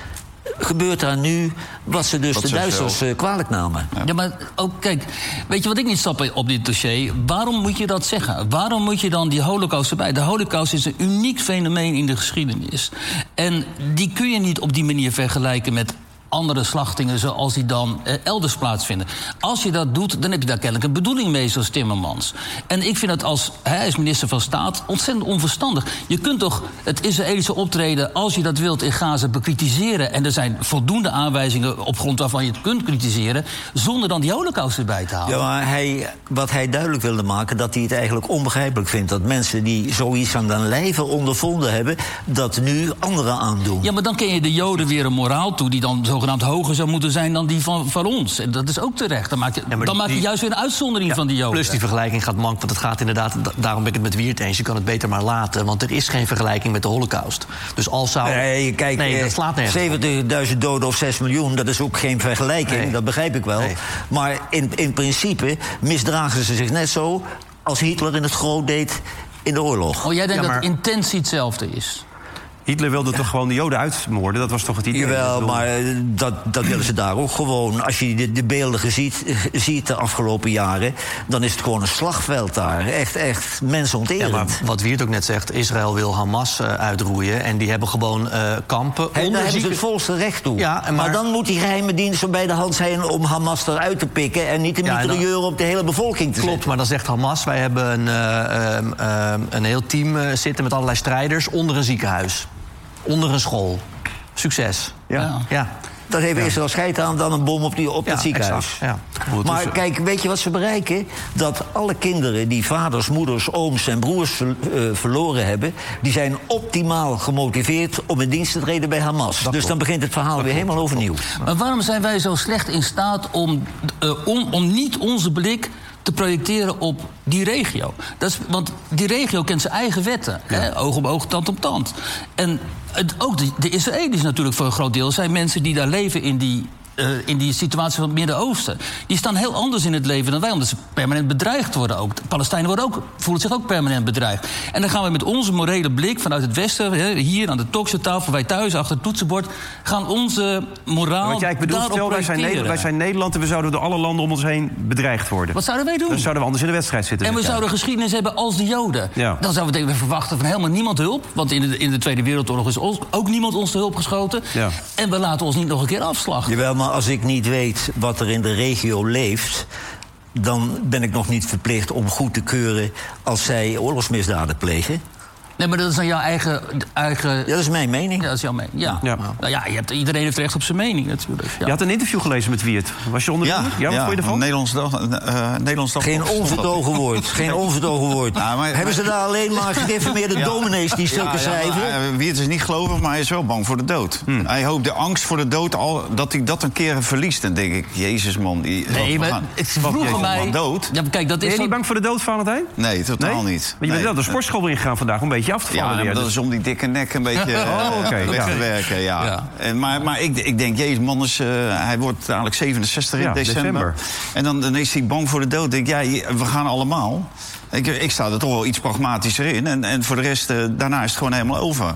[SPEAKER 4] gebeurt daar nu wat ze dus de Duitsers kwalijk namen.
[SPEAKER 2] Ja, maar ook, kijk, weet je wat ik niet snap op dit dossier? Waarom moet je dat zeggen? Waarom moet je dan die holocaust erbij? De holocaust is een uniek fenomeen in de geschiedenis. En die kun je niet op die manier vergelijken met andere slachtingen zoals die dan elders plaatsvinden. Als je dat doet, dan heb je daar kennelijk een bedoeling mee, zoals Timmermans. En ik vind dat hij als minister van Staat ontzettend onverstandig. Je kunt toch het Israëlische optreden, als je dat wilt, in Gaza bekritiseren. En er zijn voldoende aanwijzingen op grond waarvan je het kunt kritiseren, zonder dan die holocaust erbij te halen.
[SPEAKER 4] Ja, maar wat hij duidelijk wilde maken, dat hij het eigenlijk onbegrijpelijk vindt dat mensen die zoiets aan den lijve ondervonden hebben, dat nu anderen aandoen.
[SPEAKER 2] Ja, maar dan ken je de Joden weer een moraal toe die dan zogenaamd hoger zou moeten zijn dan die van ons. En dat is ook terecht. Dan maak je juist weer een uitzondering van die Joden.
[SPEAKER 6] Plus die vergelijking gaat mank, want het gaat inderdaad, daarom ben ik het met Wiert eens, je kan het beter maar laten, want er is geen vergelijking met de Holocaust. Dus als zou...
[SPEAKER 4] Nee, kijk,
[SPEAKER 6] dat slaat nergens. 70.000
[SPEAKER 4] doden of 6 miljoen, dat is ook geen vergelijking, dat begrijp ik wel. Nee. Maar in principe misdragen ze zich net zo als Hitler in het groot deed in de oorlog.
[SPEAKER 2] Oh, jij denkt dat intentie hetzelfde is?
[SPEAKER 3] Hitler wilde toch gewoon de Joden uitmoorden? Dat was toch het idee?
[SPEAKER 4] Jawel, maar dat willen ze daar ook gewoon. Als je de beelden ziet de afgelopen jaren, dan is het gewoon een slagveld daar. Echt mensonterend.
[SPEAKER 6] Ja, maar wat Wiert ook net zegt, Israël wil Hamas uitroeien en die hebben gewoon kampen.
[SPEAKER 4] Daar hebben ze het volste recht toe.
[SPEAKER 6] Ja, maar dan
[SPEAKER 4] moet die geheime dienst zo bij de hand zijn om Hamas eruit te pikken en niet de mitrailleur op de hele bevolking te zetten.
[SPEAKER 6] Maar dan zegt Hamas, wij hebben een heel team zitten met allerlei strijders onder een ziekenhuis. Onder een school. Succes. Ja.
[SPEAKER 4] Dat heeft Israël scheid aan dan een bom op het ziekenhuis.
[SPEAKER 6] Ja.
[SPEAKER 4] Maar kijk, weet je wat ze bereiken? Dat alle kinderen die vaders, moeders, ooms en broers verloren hebben, die zijn optimaal gemotiveerd om in dienst te treden bij Hamas. Dus dan begint het verhaal weer helemaal overnieuw.
[SPEAKER 2] Maar waarom zijn wij zo slecht in staat om niet onze blik te projecteren op die regio? Want die regio kent zijn eigen wetten. Ja. Hè? Oog op oog, tand op tand. En ook de Israëli's natuurlijk voor een groot deel zijn mensen die daar leven in die in die situatie van het Midden-Oosten. Die staan heel anders in het leven dan wij, omdat ze permanent bedreigd worden ook. De Palestijnen voelen zich ook permanent bedreigd. En dan gaan we met onze morele blik vanuit het Westen, hier aan de talkshowtafel, wij thuis achter het toetsenbord, gaan onze moraal
[SPEAKER 3] wat jij bedoelt, stel, wij zijn Nederland en we zouden door alle landen om ons heen bedreigd worden.
[SPEAKER 2] Wat zouden wij doen?
[SPEAKER 3] Dan zouden we anders in de wedstrijd zitten.
[SPEAKER 2] En we zouden geschiedenis hebben als de Joden. Ja. Dan zouden we denken, we verwachten van helemaal niemand hulp. Want in de Tweede Wereldoorlog is ook niemand ons te hulp geschoten. Ja. En we laten ons niet nog een keer afslachten.
[SPEAKER 4] Jawel, maar als ik niet weet wat er in de regio leeft, dan ben ik nog niet verplicht om goed te keuren als zij oorlogsmisdaden plegen.
[SPEAKER 2] Nee, maar dat is dan jouw eigen...
[SPEAKER 4] Ja, dat is mijn mening.
[SPEAKER 2] Ja, dat is jouw mening. Ja. Nou ja, iedereen heeft recht op zijn mening natuurlijk. Ja.
[SPEAKER 3] Je had een interview gelezen met Wiert. Was je onder de indruk? Ja, wat vond je ervan?
[SPEAKER 1] Nederlands dag.
[SPEAKER 4] Geen onvertogen woord. Geen onvertogen woord. Hebben ze daar alleen maar gedeformeerde dominees die stukken schrijven?
[SPEAKER 1] Wiert is niet gelovig, maar hij is wel bang voor de dood. Hij hoopt de angst voor de dood dat hij dat een keer verliest. Dan denk ik, jezus man.
[SPEAKER 2] Nee, maar het vroeg mij...
[SPEAKER 1] dood.
[SPEAKER 2] Ja, kijk, dat is
[SPEAKER 3] ben je niet bang voor de dood, Valentijn?
[SPEAKER 1] Nee, totaal niet.
[SPEAKER 3] Maar je bent wel de sportschool ingegaan vandaag om een beetje af te vallen.
[SPEAKER 1] Ja, maar dat is om die dikke nek een beetje weg te werken. Ja. En, maar ik denk, jezus man, hij wordt dadelijk 67 in december. En dan is hij bang voor de dood. Ik denk, we gaan allemaal. Ik sta er toch wel iets pragmatischer in. En voor de rest, daarna is het gewoon helemaal over.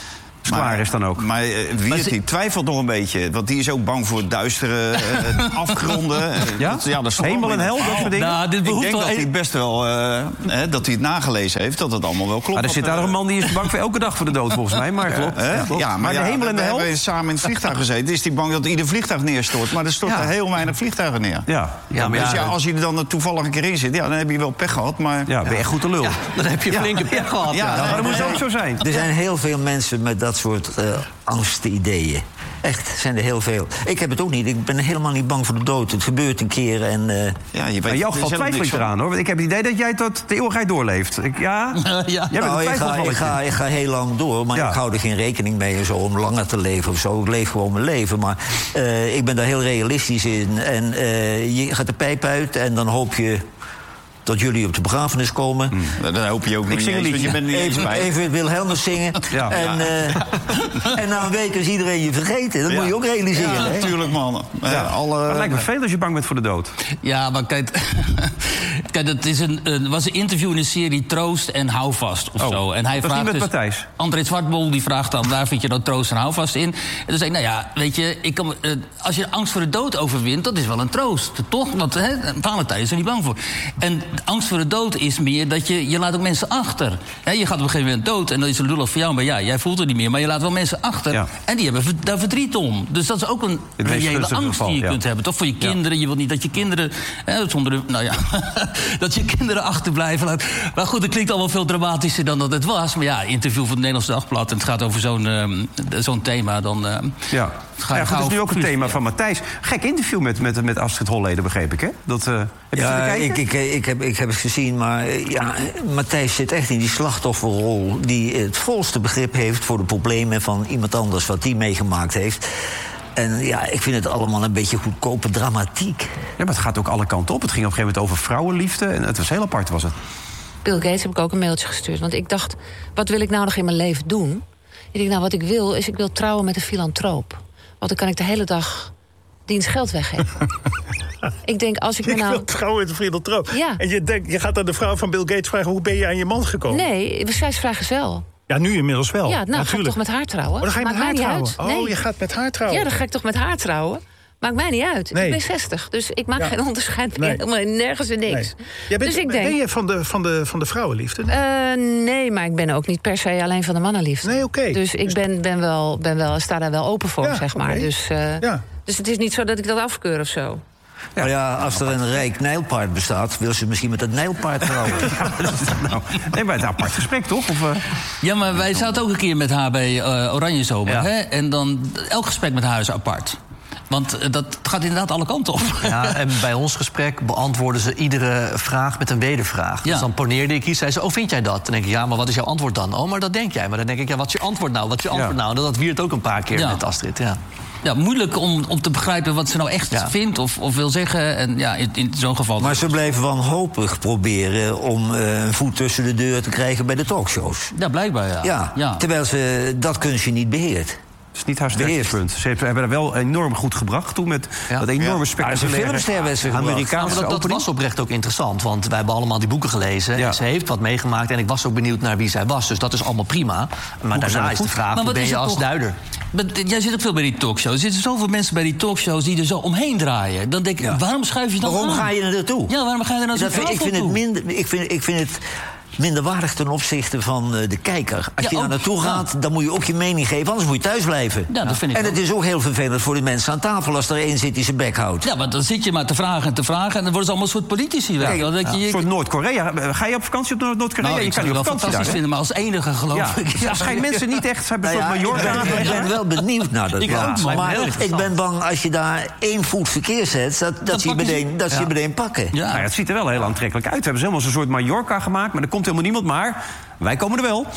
[SPEAKER 3] Zwaar is dan ook.
[SPEAKER 1] Maar Wiert die twijfelt nog een beetje. Want die is ook bang voor duistere afgronden.
[SPEAKER 3] Ja? Dat is hemel en hel, dat soort dingen.
[SPEAKER 1] Nou, ik denk dat hij best wel... dat hij het nagelezen heeft, dat het allemaal wel klopt.
[SPEAKER 3] Er zit daar een man die is bang voor elke dag voor de dood, volgens mij. Maar klopt.
[SPEAKER 1] Ja, maar de hemel en de hel... We hebben samen in het vliegtuig gezeten. Is hij bang dat ieder vliegtuig neerstort. Maar er storten heel weinig vliegtuigen neer. Dus als je er dan toevallig een keer in zit... dan heb je wel pech gehad, maar...
[SPEAKER 3] Ja, ben je echt goed te lul.
[SPEAKER 6] Ja, dan heb je flinke pech gehad.
[SPEAKER 3] Maar dat moet ook zo zijn.
[SPEAKER 4] Er zijn heel veel mensen met dat soort angstideeën. Echt, zijn er heel veel. Ik heb het ook niet. Ik ben helemaal niet bang voor de dood. Het gebeurt een keer en...
[SPEAKER 3] maar jou valt twijfel ik eraan, hoor. Want ik heb het idee dat jij tot de eeuwigheid doorleeft. Ik
[SPEAKER 4] ga heel lang door, maar ik hou er geen rekening mee zo om langer te leven of zo. Ik leef gewoon mijn leven, maar ik ben daar heel realistisch in. En je gaat de pijp uit en dan hoop je dat jullie op de begrafenis komen.
[SPEAKER 1] Dat hoop je ook niet.
[SPEAKER 4] Ik zing een liedje.
[SPEAKER 1] Je bent niet
[SPEAKER 4] even Wilhelmus zingen. Ja. En na een week is iedereen je vergeten. Dat moet je ook realiseren.
[SPEAKER 1] Ja, natuurlijk, man.
[SPEAKER 3] Het lijkt me veel als je bang bent voor de dood.
[SPEAKER 2] Ja, maar kijk, dat was een interview in de serie Troost en Houvast of zo. En hij vraagt
[SPEAKER 3] met Matthijs.
[SPEAKER 2] André Zwartbol die vraagt dan, waar vind je dan troost en houvast in? En dan zei ik, nou ja, weet je, als je angst voor de dood overwint, dat is wel een troost, toch? Want Valentijn is er niet bang voor. En angst voor de dood is meer dat je laat ook mensen achter. Je gaat op een gegeven moment dood en dan is het lullig voor jou, maar jij voelt het niet meer. Maar je laat wel mensen achter en die hebben daar verdriet om. Dus dat is ook een reële angst die je kunt hebben. Toch voor je kinderen. Je wilt niet dat je kinderen dat je kinderen achterblijven. Maar goed, het klinkt allemaal veel dramatischer dan dat het was. Maar ja, interview van het Nederlands Dagblad en het gaat over zo'n thema. Dan
[SPEAKER 3] goed, dat is nu ook een thema van Matthijs. Gek interview met Astrid Holleder, begreep ik, hè?
[SPEAKER 4] Ik heb het gezien, maar Matthijs zit echt in die slachtofferrol die het volste begrip heeft voor de problemen van iemand anders, wat die meegemaakt heeft. En ik vind het allemaal een beetje goedkope dramatiek.
[SPEAKER 3] Ja, maar het gaat ook alle kanten op. Het ging op een gegeven moment over vrouwenliefde en het was heel apart, was het.
[SPEAKER 12] Bill Gates heb ik ook een mailtje gestuurd, want ik dacht, wat wil ik nou nog in mijn leven doen? Ik denk, wat ik wil trouwen met een filantroop. Want dan kan ik de hele dag diens geld weggeven. Ik denk, als ik
[SPEAKER 13] wil trouwen met een filantroop.
[SPEAKER 12] Ja.
[SPEAKER 13] En je gaat aan de vrouw van Bill Gates vragen, hoe ben je aan je man gekomen?
[SPEAKER 12] Nee, zij is vrijgezel.
[SPEAKER 13] Ja, nu inmiddels wel.
[SPEAKER 12] Ja, nou, ga ik toch met haar trouwen?
[SPEAKER 13] Dan ga je met haar trouwen?
[SPEAKER 12] Nee.
[SPEAKER 13] Je gaat met haar trouwen?
[SPEAKER 12] Ja, dan ga ik toch met haar trouwen? Maakt mij niet uit. Nee. Ik ben 60, dus ik maak geen onderscheid meer. Helemaal nergens en niks.
[SPEAKER 13] Nee. Ben je van de vrouwenliefde?
[SPEAKER 12] Nee, maar ik ben ook niet per se alleen van de mannenliefde.
[SPEAKER 13] Nee, oké.
[SPEAKER 12] Dus ik sta daar wel open voor, zeg maar. Dus het is niet zo dat ik dat afkeur of zo.
[SPEAKER 4] Als er een rijk nijlpaard bestaat, wil ze misschien met het nijlpaard trouwen.
[SPEAKER 3] Maar het is een apart gesprek, toch?
[SPEAKER 2] Ja, maar wij zaten ook een keer met haar bij Oranje Zomer. Ja. Hè? En dan elk gesprek met haar is apart. Want dat gaat inderdaad alle kanten op.
[SPEAKER 6] Ja, en bij ons gesprek beantwoorden ze iedere vraag met een wedervraag. Ja. Dus dan poneerde ik iets, zei ze, vind jij dat? Dan denk ik, ja, maar wat is jouw antwoord dan? Oh, maar dat denk jij. Maar dan denk ik, wat is je antwoord nou? Dat wiert ook een paar keer met Astrid,
[SPEAKER 2] Ja, moeilijk om te begrijpen wat ze nou echt vindt of wil zeggen. En in zo'n geval.
[SPEAKER 4] Maar ze blijven wanhopig proberen om een voet tussen de deur te krijgen bij de talkshows.
[SPEAKER 2] Ja, blijkbaar,
[SPEAKER 4] ja. Terwijl ze dat kunstje niet beheert.
[SPEAKER 3] Het is niet haar sterkste punt. Ze hebben er wel enorm goed gebracht toen met dat enorme spectaculaire Amerikaanse
[SPEAKER 6] dat was oprecht ook interessant, want wij hebben allemaal die boeken gelezen.
[SPEAKER 3] Ja.
[SPEAKER 6] Ze heeft wat meegemaakt en ik was ook benieuwd naar wie zij was. Dus dat is allemaal prima. Maar daarna is de vraag, hoe ben je als duider?
[SPEAKER 2] Jij zit ook veel bij die talkshows. Er zitten zoveel mensen bij die talkshows die er zo omheen draaien. Dan denk ik, waarom schuif je dan
[SPEAKER 4] Waarom ga je er naartoe?
[SPEAKER 2] Ja, waarom ga je er nou zo
[SPEAKER 4] Ik vind het minderwaardig ten opzichte van de kijker. Als je daar naartoe gaat, dan moet je ook je mening geven. Anders moet je thuis blijven.
[SPEAKER 2] Ja, dat vind ik
[SPEAKER 4] en het is ook heel vervelend voor de mensen aan tafel als er één zit die zijn bek houdt.
[SPEAKER 2] Ja, want dan zit je maar te vragen. En dan worden ze allemaal een soort politici.
[SPEAKER 3] Een soort Noord-Korea. Ga je op vakantie op Noord-Korea?
[SPEAKER 2] Nou,
[SPEAKER 3] je kan
[SPEAKER 2] het
[SPEAKER 3] niet op
[SPEAKER 2] wel
[SPEAKER 3] vakantie
[SPEAKER 2] fantastisch vinden, maar als enige geloof ik.
[SPEAKER 3] Ja, schijnt mensen niet echt. Ze hebben een soort Mallorca.
[SPEAKER 4] Ik ben wel benieuwd naar dat land. Maar ik ben bang als je daar 1 voet verkeer zet, dat ze je meteen pakken.
[SPEAKER 3] Ja. Nou ja, het ziet er wel heel aantrekkelijk uit. We hebben helemaal zo'n soort Mallorca gemaakt, maar er komt helemaal niemand. Maar wij komen er wel.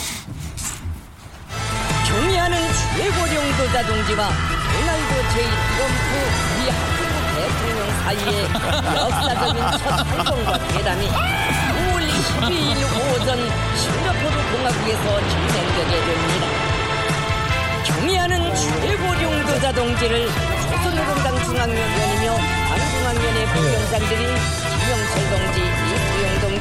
[SPEAKER 14] 경의하는 최고령도자 동지와 호날두 제1부 미 한국 대통령 사이의 역사적인 첫 회동과 회담이 5월 12일 오전 싱가포르 공화국에서 진행되게 됩니다. 경의하는 최고령도자 동지를 조선노동당 중앙위원이며 반중앙위원회 부위원장들인 김영철 동지, 이수영 동지.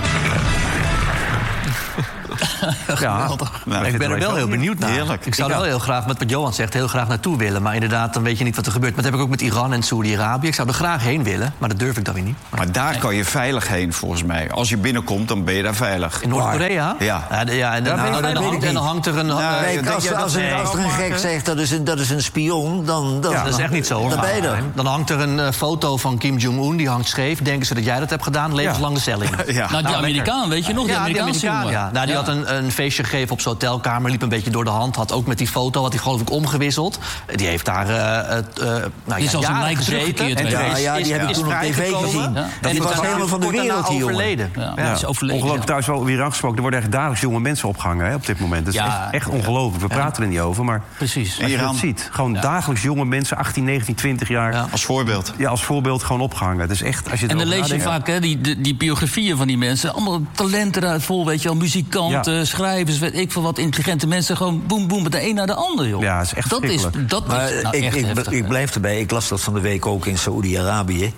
[SPEAKER 6] Ik ben er wel heel benieuwd naar.
[SPEAKER 1] Heerlijk.
[SPEAKER 6] Ik zou er wel heel graag, met wat Johan zegt, heel graag naartoe willen. Maar inderdaad, dan weet je niet wat er gebeurt. Maar dat heb ik ook met Iran en Saoedi-Arabië. Ik zou er graag heen willen, maar dat durf ik dan weer niet.
[SPEAKER 1] Maar daar kan je veilig heen, volgens mij. Als je binnenkomt, dan ben je daar veilig.
[SPEAKER 6] In Noord-Korea?
[SPEAKER 1] Ja.
[SPEAKER 6] En dan hangt er een...
[SPEAKER 4] Als er een gek zegt dat is een spion, dan
[SPEAKER 6] dat is echt niet zo, hoor.
[SPEAKER 4] Dan ben je er.
[SPEAKER 6] Dan hangt er een foto van Kim Jong-un, die hangt scheef. Denken ze dat jij dat hebt gedaan? Levenslang de cel in.
[SPEAKER 2] Nou, die Amerikaan, weet je nog? Die Amerikaan,
[SPEAKER 6] die had een feestje gegeven op zijn hotelkamer, liep een beetje door de hand, had ook met die foto, had hij geloof ik omgewisseld. Die heeft daar
[SPEAKER 2] die is als een lijk teruggekeerd.
[SPEAKER 4] Die heb ik toen op tv gezien. En die was helemaal van de wereld hier,
[SPEAKER 6] overleden.
[SPEAKER 3] Ongelooflijk, trouwens wel weer aangesproken. Er worden echt dagelijks jonge mensen opgehangen op dit moment. Dat is echt ongelooflijk. We praten er niet over, maar
[SPEAKER 2] precies.
[SPEAKER 3] Als je dat ziet, gewoon dagelijks jonge mensen, 18, 19, 20 jaar.
[SPEAKER 1] Als voorbeeld.
[SPEAKER 3] Ja, als voorbeeld gewoon opgehangen. Het is echt, als je
[SPEAKER 2] en dan lees je vaak die biografieën van die mensen. Allemaal talenten eruit vol, weet je wel. Muzikanten, schrijvers, weet ik veel wat. Intelligente mensen, gewoon boem, boem, met de een naar de ander, joh.
[SPEAKER 3] Ja, dat is echt
[SPEAKER 4] ik blijf erbij. Ik las dat van de week ook in Saoedi-Arabië.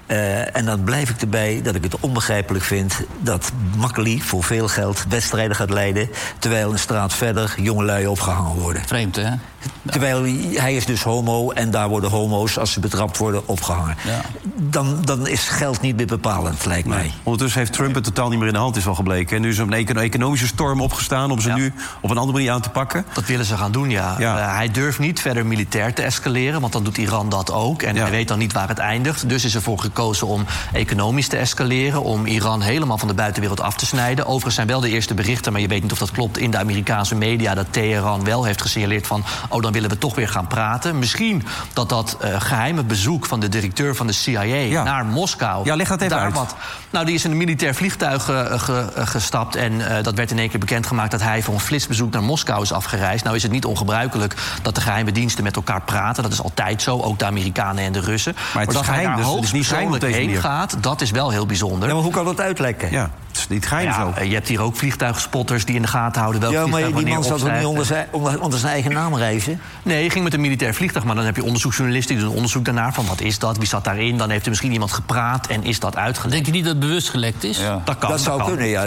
[SPEAKER 4] En dan blijf ik erbij dat ik het onbegrijpelijk vind dat Makkeli voor veel geld wedstrijden gaat leiden, terwijl een straat verder jongelui opgehangen worden.
[SPEAKER 2] Vreemd, hè?
[SPEAKER 4] Terwijl hij is dus homo en daar worden homo's, als ze betrapt worden, opgehangen. Ja. Dan is geld niet meer bepalend, lijkt mij.
[SPEAKER 3] Ondertussen heeft Trump het totaal niet meer in de hand, is wel gebleken. En nu is er een economische storm opgestaan om ze nu op een andere manier aan te pakken.
[SPEAKER 6] Dat willen ze gaan doen, ja. Hij durft niet verder militair te escaleren, want dan doet Iran dat ook. En hij weet dan niet waar het eindigt. Dus is ervoor gekozen om economisch te escaleren, om Iran helemaal van de buitenwereld af te snijden. Overigens zijn wel de eerste berichten, maar je weet niet of dat klopt, in de Amerikaanse media, dat Teheran wel heeft gesignaleerd van, dan willen we toch weer gaan praten. Misschien dat geheime bezoek van de directeur van de CIA naar Moskou.
[SPEAKER 3] Ja, leg dat even uit.
[SPEAKER 6] Nou, die is in een militair vliegtuig gestapt en dat werd in één keer bekendgemaakt dat hij voor een flitsbezoek naar Moskou is afgereisd. Nou is het niet ongebruikelijk dat de geheime diensten met elkaar praten. Dat is altijd zo, ook de Amerikanen en de Russen.
[SPEAKER 3] Maar het is geheim, dus het is niet geheim op deze
[SPEAKER 6] heen
[SPEAKER 3] manier.
[SPEAKER 6] Gaat, dat is wel heel bijzonder.
[SPEAKER 4] Ja, maar hoe kan dat uitlekken?
[SPEAKER 3] Ja, het is niet geheim zo.
[SPEAKER 6] Je hebt hier ook vliegtuigspotters die in de gaten houden welke
[SPEAKER 4] maar die man zat ook niet onder zijn eigen naam reizen?
[SPEAKER 6] Nee, je ging met een militair vliegtuig, maar dan heb je onderzoeksjournalisten die doen onderzoek daarnaar van wat is dat, wie zat daarin, dan heeft er misschien iemand gepraat en is dat uitgelekt.
[SPEAKER 2] Denk je niet dat het bewust gelekt is?
[SPEAKER 1] Ja.
[SPEAKER 6] Dat
[SPEAKER 4] zou kunnen, ja.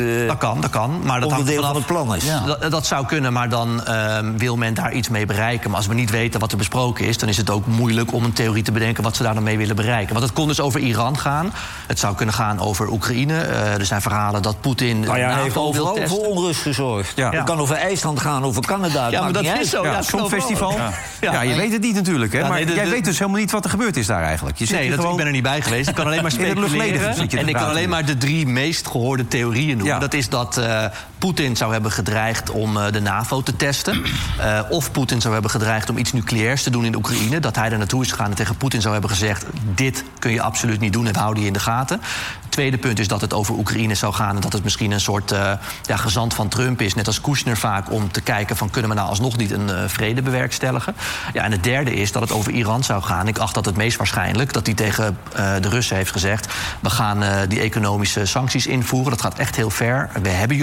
[SPEAKER 6] Dat kan. Maar dat
[SPEAKER 4] onderdeel van het plan is.
[SPEAKER 6] Ja. Dat zou kunnen, maar dan wil men daar iets mee bereiken. Maar als we niet weten wat er besproken is, dan is het ook moeilijk om een theorie te bedenken wat ze daar dan mee willen bereiken. Want het kon dus over Iran gaan. Het zou kunnen gaan over Oekraïne. Er zijn verhalen dat Poetin
[SPEAKER 4] hij heeft overal voor onrust gezorgd. Ja. Het kan over IJsland gaan, over Canada.
[SPEAKER 6] Ja, maar dat is zo.
[SPEAKER 3] Ja, Songfestival. Ja, je weet het niet natuurlijk, hè? Ja, maar jij weet dus helemaal niet wat er gebeurd is daar eigenlijk.
[SPEAKER 6] Ik ben er niet bij geweest. Ik kan alleen maar speculeren. En ik kan alleen maar de 3 meest gehoorde theorieën noemen. Ja. Dat is dat Poetin zou hebben gedreigd om de NAVO te testen. Of Poetin zou hebben gedreigd om iets nucleairs te doen in Oekraïne. Dat hij er naartoe is gegaan en tegen Poetin zou hebben gezegd, dit kun je absoluut niet doen en we houden je in de gaten. Het tweede punt is dat het over Oekraïne zou gaan en dat het misschien een soort gezant van Trump is, net als Kushner vaak, om te kijken van kunnen we nou alsnog niet een vrede bewerkstelligen. Ja, en het derde is dat het over Iran zou gaan. Ik acht dat het meest waarschijnlijk dat hij tegen de Russen heeft gezegd, we gaan die economische sancties invoeren. Dat gaat echt heel ver. We hebben jullie nodig.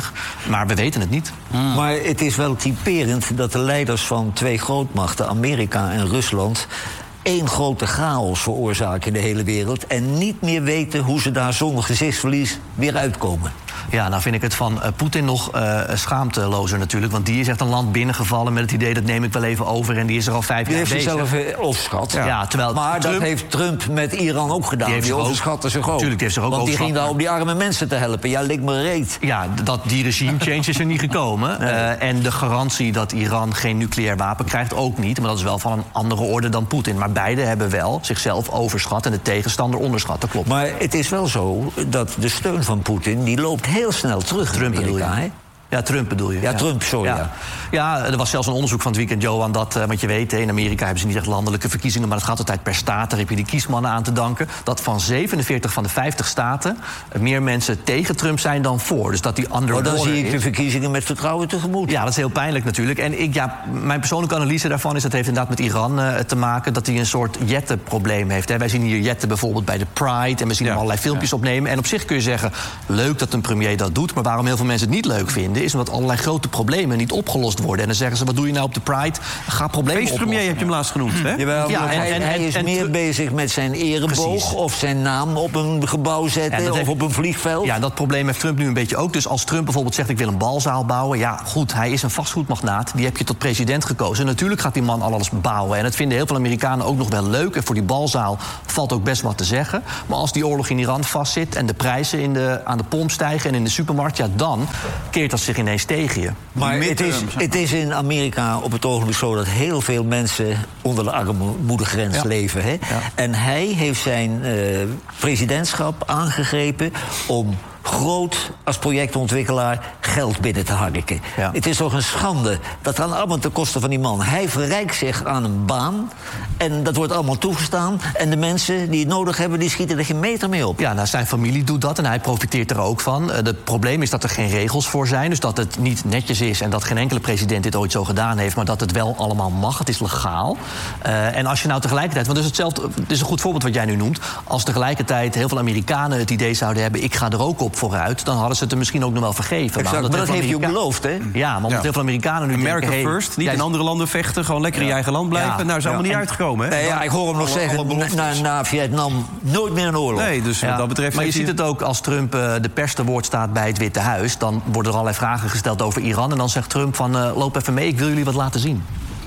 [SPEAKER 6] 2024. Maar we weten het niet.
[SPEAKER 4] Maar het is wel typerend dat de leiders van 2 grootmachten, Amerika en Rusland, één grote chaos veroorzaken in de hele wereld en niet meer weten hoe ze daar zonder gezichtsverlies weer uitkomen.
[SPEAKER 6] Ja, nou vind ik het van Poetin nog schaamtelozer natuurlijk. Want die is echt een land binnengevallen met het idee, dat neem ik wel even over. En die is er al 5 jaar bezig.
[SPEAKER 4] Die heeft zichzelf overschat.
[SPEAKER 6] Ja, terwijl
[SPEAKER 4] maar
[SPEAKER 6] Trump,
[SPEAKER 4] dat heeft Trump met Iran ook gedaan. Die overschatte zich ook.
[SPEAKER 6] Tuurlijk, die heeft zich ook
[SPEAKER 4] want die
[SPEAKER 6] overschat.
[SPEAKER 4] ging daar om die arme mensen te helpen. Ja, lik me reet.
[SPEAKER 6] Ja, die regime change is er niet gekomen. Nee. En de garantie dat Iran geen nucleair wapen krijgt ook niet. Maar dat is wel van een andere orde dan Poetin. Maar beide hebben wel zichzelf overschat en de tegenstander onderschat. Dat klopt.
[SPEAKER 4] Maar het is wel zo dat de steun van Poetin, die loopt heel snel terug.
[SPEAKER 6] Trump bedoel je?
[SPEAKER 4] Hè?
[SPEAKER 6] Ja, Trump bedoel je.
[SPEAKER 4] Ja, Trump, sorry.
[SPEAKER 6] Ja, er was zelfs een onderzoek van het weekend, Johan, dat, want je weet, in Amerika hebben ze niet echt landelijke verkiezingen, maar het gaat altijd per staat. Daar heb je die kiesmannen aan te danken. Dat van 47 van de 50 staten meer mensen tegen Trump zijn dan voor. Dus dat die underwater
[SPEAKER 4] dan zie ik
[SPEAKER 6] is.
[SPEAKER 4] de verkiezingen met vertrouwen tegemoet.
[SPEAKER 6] Ja, dat is heel pijnlijk natuurlijk. En mijn persoonlijke analyse daarvan is, dat heeft inderdaad met Iran te maken, dat hij een soort jettenprobleem heeft. Hè. Wij zien hier jetten bijvoorbeeld bij de Pride en we zien hem allerlei filmpjes opnemen. En op zich kun je zeggen, leuk dat een premier dat doet, maar waarom heel veel mensen het niet leuk vinden, is omdat allerlei grote problemen niet opgelost worden. En dan zeggen ze, wat doe je nou op de Pride? Ga problemen oplossen.
[SPEAKER 3] Feestpremier heb je hem laatst genoemd, hè?
[SPEAKER 4] Jawel, hij is meer bezig met zijn ereboog. Precies. Of zijn naam op een gebouw zetten of op een vliegveld.
[SPEAKER 6] Ja, dat probleem heeft Trump nu een beetje ook. Dus als Trump bijvoorbeeld zegt, ik wil een balzaal bouwen. Ja, goed, hij is een vastgoedmagnaat. Die heb je tot president gekozen. Natuurlijk gaat die man alles bouwen. En dat vinden heel veel Amerikanen ook nog wel leuk. En voor die balzaal valt ook best wat te zeggen. Maar als die oorlog in Iran vastzit en de prijzen aan de pomp stijgen en in de supermarkt, ja, dan keert dat zich ineens tegen je.
[SPEAKER 4] Maar het is in Amerika op het ogenblik zo dat heel veel mensen onder de armoedegrens leven. Hè? Ja. En hij heeft zijn presidentschap aangegrepen om groot als projectontwikkelaar geld binnen te harken. Ja. Het is toch een schande. Dat gaat allemaal ten koste van die man. Hij verrijkt zich aan een baan en dat wordt allemaal toegestaan. En de mensen die het nodig hebben, die schieten er geen meter mee op.
[SPEAKER 6] Ja, nou, zijn familie doet dat en hij profiteert er ook van. Het probleem is dat er geen regels voor zijn. Dus dat het niet netjes is en dat geen enkele president dit ooit zo gedaan heeft, maar dat het wel allemaal mag. Het is legaal. En als je nou tegelijkertijd, want het is een goed voorbeeld wat jij nu noemt, als tegelijkertijd heel veel Amerikanen het idee zouden hebben, ik ga er ook op vooruit, dan hadden ze het er misschien ook nog wel vergeven.
[SPEAKER 4] Exact, maar dat heeft hij ook beloofd, hè?
[SPEAKER 6] Ja, maar omdat heel veel Amerikanen nu
[SPEAKER 3] America
[SPEAKER 6] denken,
[SPEAKER 3] first, niet in andere landen vechten, gewoon lekker in je eigen land blijven. Nou, is allemaal niet uitgekomen, hè?
[SPEAKER 4] Nee, ja, ik hoor hem nog zeggen, na Vietnam nooit meer een oorlog.
[SPEAKER 3] Nee, dus wat dat betreft...
[SPEAKER 6] Maar je ziet het ook als Trump de pers te woord staat bij het Witte Huis, dan worden er allerlei vragen gesteld over Iran en dan zegt Trump van, loop even mee, ik wil jullie wat laten zien.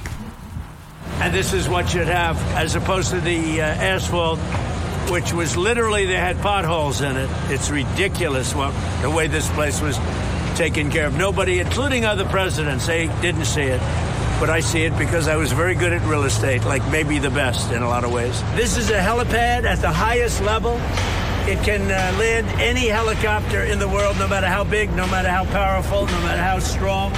[SPEAKER 15] And this is what you'd have, as opposed to the asphalt, which was literally, they had potholes in it. It's ridiculous the way this place was taken care of. Nobody, including other presidents, they didn't see it. But I see it because I was very good at real estate, like maybe the best in a lot of ways. This is a helipad at the highest level. It can land any helicopter in the world, no matter how big, no matter how powerful, no matter how strong.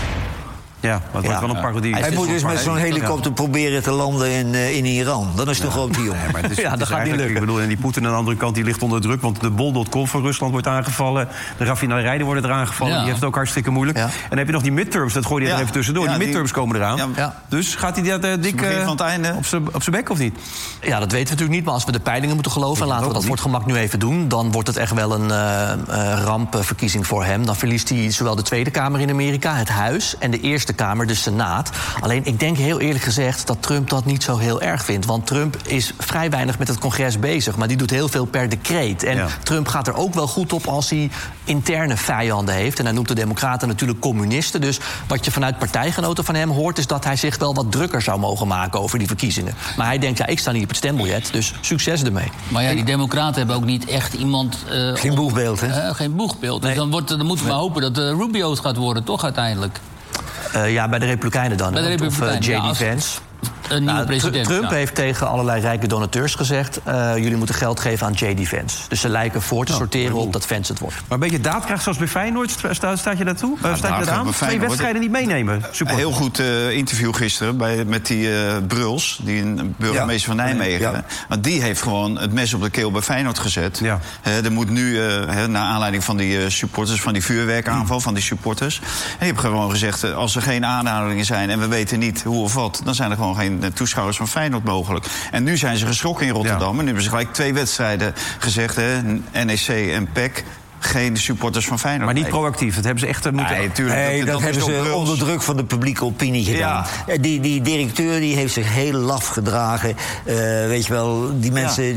[SPEAKER 3] Ja, dat wordt wel een parodie.
[SPEAKER 4] Hij moet dus met zo'n helikopter proberen te landen in Iran. Dan is het een grote jongen.
[SPEAKER 3] Nee, maar dat gaat niet lukken. Ik bedoel, en die Poetin aan de andere kant die ligt onder druk, want de bol.com van Rusland wordt aangevallen. De raffinaderijen worden er aangevallen. Die heeft het ook hartstikke moeilijk. Ja. En dan heb je nog die midterms, dat gooi je er even tussendoor. Die midterms komen eraan. Ja. Dus gaat hij dat dik
[SPEAKER 1] van het einde
[SPEAKER 3] op zijn bek of niet?
[SPEAKER 6] Ja, dat weten we natuurlijk niet. Maar als we de peilingen moeten geloven, en laten we dat voor het gemak nu even doen, dan wordt het echt wel een rampverkiezing voor hem. Dan verliest hij zowel de Tweede Kamer in Amerika, het Huis, en de Eerste Kamer, de Senaat. Alleen, ik denk heel eerlijk gezegd dat Trump dat niet zo heel erg vindt. Want Trump is vrij weinig met het congres bezig. Maar die doet heel veel per decreet. En Trump gaat er ook wel goed op als hij interne vijanden heeft. En hij noemt de Democraten natuurlijk communisten. Dus wat je vanuit partijgenoten van hem hoort, is dat hij zich wel wat drukker zou mogen maken over die verkiezingen. Maar hij denkt, ja, ik sta niet op het stembiljet, dus succes ermee.
[SPEAKER 2] Maar ja, die Democraten hebben ook niet echt iemand...
[SPEAKER 4] geen boegbeeld, hè?
[SPEAKER 2] Geen boegbeeld. Nee. Dus dan moeten we maar hopen dat Rubio het gaat worden, toch uiteindelijk?
[SPEAKER 6] Ja, bij de Republikeinen dan.
[SPEAKER 2] Bij de Republikeinen,
[SPEAKER 6] J.D. Vance.
[SPEAKER 2] Een nieuwe president.
[SPEAKER 6] Trump heeft tegen allerlei rijke donateurs gezegd, jullie moeten geld geven aan J.D. Vance. Dus ze lijken voor te sorteren op dat Vance het wordt.
[SPEAKER 3] Maar een beetje daadkracht zoals bij Feyenoord, staat je daartoe? Staat je dat aan? 2 wedstrijden niet meenemen. Super.
[SPEAKER 1] Een heel goed interview gisteren met die Bruls, die een burgemeester van Nijmegen. Ja. Want die heeft gewoon het mes op de keel bij Feyenoord gezet. Ja. Er moet nu, naar aanleiding van die supporters, van die vuurwerkaanval van die supporters. En die hebben gewoon gezegd, als er geen aanhoudingen zijn en we weten niet hoe of wat, dan zijn er gewoon geen toeschouwers van Feyenoord mogelijk. En nu zijn ze geschrokken in Rotterdam. En nu hebben ze gelijk 2 wedstrijden gezegd, NEC en PEC. geen supporters van Feyenoord.
[SPEAKER 3] Maar niet proactief, dat hebben ze echt moeten...
[SPEAKER 1] Nee, tuurlijk.
[SPEAKER 4] Nee, dat hebben ze onder druk van de publieke opinie gedaan. Ja. Die directeur die heeft zich heel laf gedragen. Weet je wel, die mensen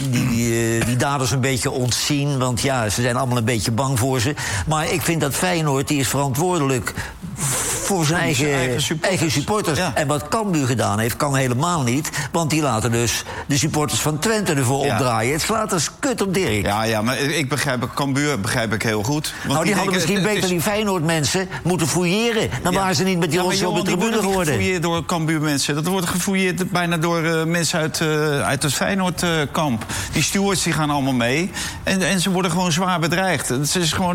[SPEAKER 4] die daders een beetje ontzien. Want ja, ze zijn allemaal een beetje bang voor ze. Maar ik vind dat Feyenoord, die is verantwoordelijk voor zijn eigen supporters. Ja. En wat Cambuur gedaan heeft, kan helemaal niet. Want die laten dus de supporters van Twente ervoor opdraaien. Het slaat als kut op Dirk.
[SPEAKER 1] Ja, maar ik begrijp Cambuur heel goed. Want
[SPEAKER 4] nou, die hadden misschien beter die Feyenoord-mensen moeten fouilleren. Dan waren ze niet met die ons op de tribune geworden.
[SPEAKER 1] Die gefouilleerd door Cambuur-mensen. Dat wordt gefouilleerd bijna door mensen uit het Feyenoord-kamp. Die stewards die gaan allemaal mee. En ze worden gewoon zwaar bedreigd. Het is gewoon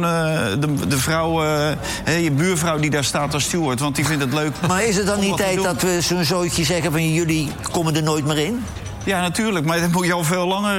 [SPEAKER 1] de vrouw, je buurvrouw die daar staat als steward. Want die vindt het leuk.
[SPEAKER 4] Maar is het dan niet tijd dat we zo'n zootje zeggen van jullie komen er nooit meer in?
[SPEAKER 1] Ja, natuurlijk. Maar dan moet je al veel langer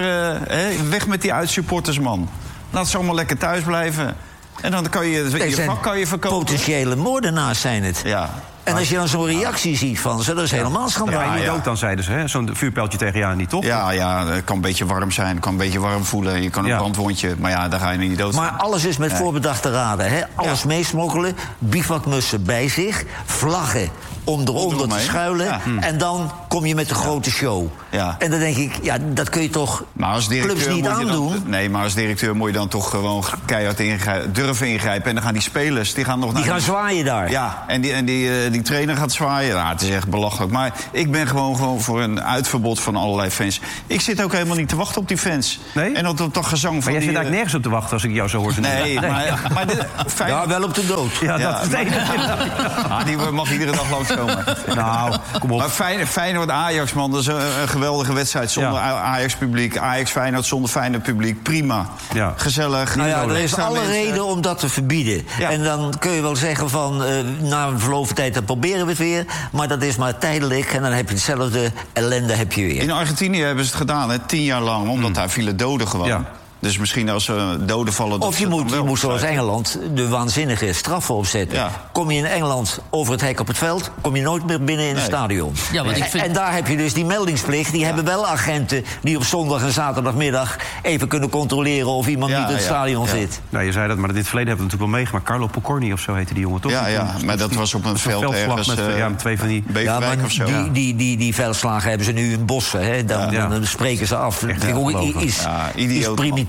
[SPEAKER 1] weg met die uitsupporters, man. Laat ze allemaal lekker thuis blijven. En dan kan je vak verkopen.
[SPEAKER 4] Potentiële moordenaars zijn het.
[SPEAKER 1] Ja.
[SPEAKER 4] En als je dan zo'n reactie ziet van ze, dat is helemaal schandalig.
[SPEAKER 3] Ja, je dood dan, zeiden ze, hè? Zo'n vuurpijltje tegen je aan, niet toch?
[SPEAKER 1] Ja, het kan een beetje warm zijn, het kan een beetje warm voelen. Je kan een brandwondje, maar ja, daar ga je niet dood.
[SPEAKER 4] Maar alles is met voorbedachte raden, hè? Alles meesmokkelen, bivakmussen bij zich, vlaggen om eronder te schuilen. Ja. En dan kom je met de grote show. Ja. En dan denk ik, ja, dat kun je toch clubs niet aandoen?
[SPEAKER 1] Nee, maar als directeur moet je dan toch gewoon keihard durven ingrijpen. En dan gaan die spelers, die gaan nog naar...
[SPEAKER 4] Die gaan zwaaien daar.
[SPEAKER 1] Ja, en die trainer gaat zwaaien. Nou, het is echt belachelijk. Maar ik ben gewoon voor een uitverbod van allerlei fans. Ik zit ook helemaal niet te wachten op die fans.
[SPEAKER 3] Nee?
[SPEAKER 1] En op dat gezang van
[SPEAKER 3] maar jij zit eigenlijk nergens op te wachten als ik jou zo hoor.
[SPEAKER 1] Nee, maar
[SPEAKER 4] ja, wel op de dood.
[SPEAKER 3] Ja, dat is het enige.
[SPEAKER 1] Die mag iedere dag langskomen.
[SPEAKER 3] Nou, kom op.
[SPEAKER 1] Maar Feyenoord-Ajax, man, dat is een geweldige wedstrijd zonder Ajax-publiek. Ajax-Feyenoord zonder Feyenoord-publiek, prima. Ja. Gezellig.
[SPEAKER 4] Nou ja, er is alle reden om dat te verbieden. Ja. En dan kun je wel zeggen van, na een verloop van tijd, dan proberen we het weer. Maar dat is maar tijdelijk en dan heb je hetzelfde ellende heb je weer.
[SPEAKER 1] In Argentinië hebben ze het gedaan, 10 jaar lang, omdat daar vielen doden gewoon. Ja. Dus misschien als doden vallen...
[SPEAKER 4] Of je moet zoals Engeland de waanzinnige straffen opzetten. Ja. Kom je in Engeland over het hek op het veld, kom je nooit meer binnen in het stadion. Ja, en daar heb je dus die meldingsplicht. Die hebben wel agenten die op zondag en zaterdagmiddag even kunnen controleren of iemand niet in het stadion zit.
[SPEAKER 3] Nou, je zei dat, maar in het verleden hebben we het natuurlijk wel meegemaakt. Carlo Pocorni of zo heette die jongen, toch?
[SPEAKER 1] Ja, maar dat was op een veld ergens...
[SPEAKER 3] met twee van die...
[SPEAKER 1] Beverwijk of zo.
[SPEAKER 4] Die veldslagen hebben ze nu in bossen. Hè. Dan spreken ze af. Iets primitiefs.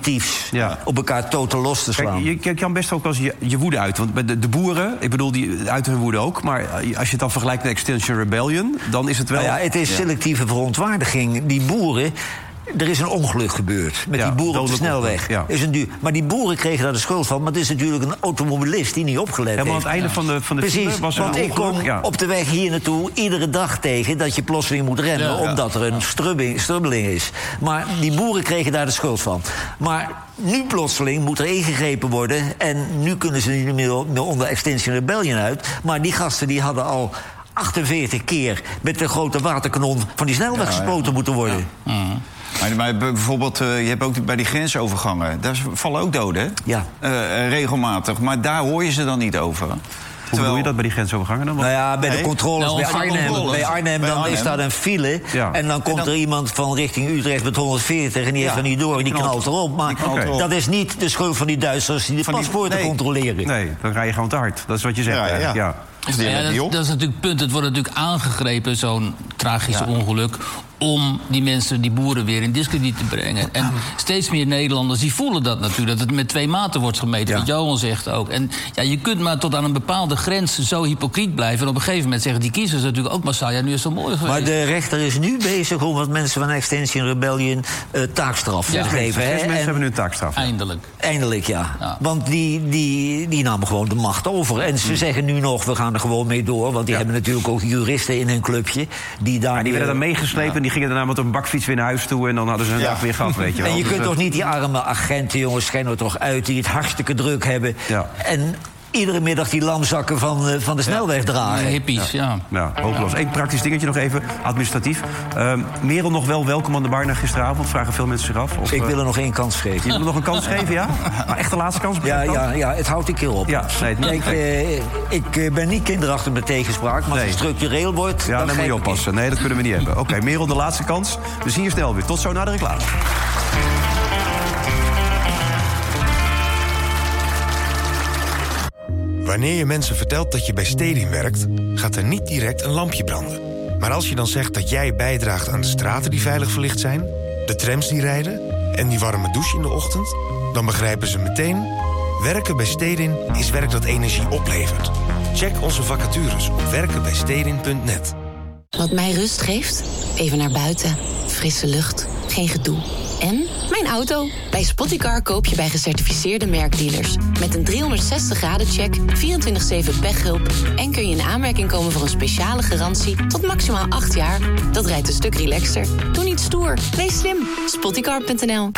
[SPEAKER 4] Op elkaar totaal los te slaan.
[SPEAKER 3] Kijk, je kan best ook wel eens je woede uit. Want bij de boeren, ik bedoel, die uiten hun woede ook. Maar als je het dan vergelijkt met Extinction Rebellion, dan is het wel...
[SPEAKER 4] Nou ja, het is selectieve verontwaardiging. Die boeren... Er is een ongeluk gebeurd met die boeren op de snelweg. Ja. Maar die boeren kregen daar de schuld van. Maar het is natuurlijk een automobilist die niet opgelet heeft.
[SPEAKER 3] Maar aan het einde van de
[SPEAKER 4] Precies,
[SPEAKER 3] was er
[SPEAKER 4] want ik kom op de weg hier naartoe iedere dag tegen dat je plotseling moet rennen omdat er een strubbeling is. Maar die boeren kregen daar de schuld van. Maar nu plotseling moet er ingegrepen worden en nu kunnen ze niet meer onder Extinction Rebellion uit. Maar die gasten die hadden al 48 keer met de grote waterkanon van die snelweg gespoten moeten worden.
[SPEAKER 1] Ja. Maar bijvoorbeeld, je hebt ook bij die grensovergangen, daar vallen ook doden, hè?
[SPEAKER 4] Ja.
[SPEAKER 1] Regelmatig, maar daar hoor je ze dan niet over.
[SPEAKER 3] Hoe bedoel je dat bij die grensovergangen dan?
[SPEAKER 4] Nou ja, bij de controles bij Arnhem dan is daar een file. Ja. En dan komt er iemand van richting Utrecht met 140 en die heeft er niet door en die knalt erop. Maar dat is niet de schuld van die Duitsers die de paspoorten controleren.
[SPEAKER 3] Nee, dan rij je gewoon te hard. Dat is wat je zegt. Ja.
[SPEAKER 2] Dat is natuurlijk het punt. Het wordt natuurlijk aangegrepen, zo'n tragisch ongeluk, om die mensen, die boeren, weer in diskrediet te brengen. En steeds meer Nederlanders die voelen dat natuurlijk, dat het met 2 maten wordt gemeten, wat Johan zegt ook. En je kunt maar tot aan een bepaalde grens zo hypocriet blijven. En op een gegeven moment zeggen die kiezers natuurlijk ook massaal, nu is het zo mooi geweest.
[SPEAKER 4] Maar de rechter is nu bezig om wat mensen van Extinction Rebellion taakstraf te geven.
[SPEAKER 3] 6 mensen hebben nu een taakstraf.
[SPEAKER 4] Eindelijk, ja. Want die namen gewoon de macht over. En ze zeggen nu nog, we gaan er gewoon mee door. Want die hebben natuurlijk ook juristen in hun clubje. Die
[SPEAKER 3] werden dan meegeslepen en die gingen daarna met een bakfiets weer naar huis toe. En dan hadden ze een dag weer gehad, weet je wel.
[SPEAKER 4] En je kunt toch niet die arme agenten, jongens, schijnen er toch uit, die het hartstikke druk hebben. Ja. En iedere middag die lamzakken van de snelweg dragen.
[SPEAKER 2] Hippies, ja.
[SPEAKER 3] Hopeloos. Eén praktisch dingetje nog even, administratief. Merel nog wel welkom aan de bar naar gisteravond? Vragen veel mensen zich af. Of,
[SPEAKER 4] ik wil er nog 1 kans geven.
[SPEAKER 3] Je wil er nog een kans geven, ja? Maar echt de laatste kans?
[SPEAKER 4] Ja, het houdt een keer op.
[SPEAKER 3] Ja,
[SPEAKER 4] ik ben niet kinderachtig met tegenspraak, maar als het structureel wordt...
[SPEAKER 3] Ja, dan moet je oppassen. Nee, dat kunnen we niet hebben. Oké, Merel, de laatste kans. We zien je snel weer. Tot zo na de reclame.
[SPEAKER 16] Wanneer je mensen vertelt dat je bij Stedin werkt, gaat er niet direct een lampje branden. Maar als je dan zegt dat jij bijdraagt aan de straten die veilig verlicht zijn, de trams die rijden en die warme douche in de ochtend, dan begrijpen ze meteen: werken bij Stedin is werk dat energie oplevert. Check onze vacatures op werkenbijstedin.net.
[SPEAKER 17] Wat mij rust geeft? Even naar buiten. Frisse lucht. Geen gedoe. En mijn auto. Bij Spottycar koop je bij gecertificeerde merkdealers. Met een 360-graden-check, 24/7 pechhulp... en kun je in aanmerking komen voor een speciale garantie tot maximaal 8 jaar. Dat rijdt een stuk relaxter. Doe niet stoer. Wees slim. Spottycar.nl.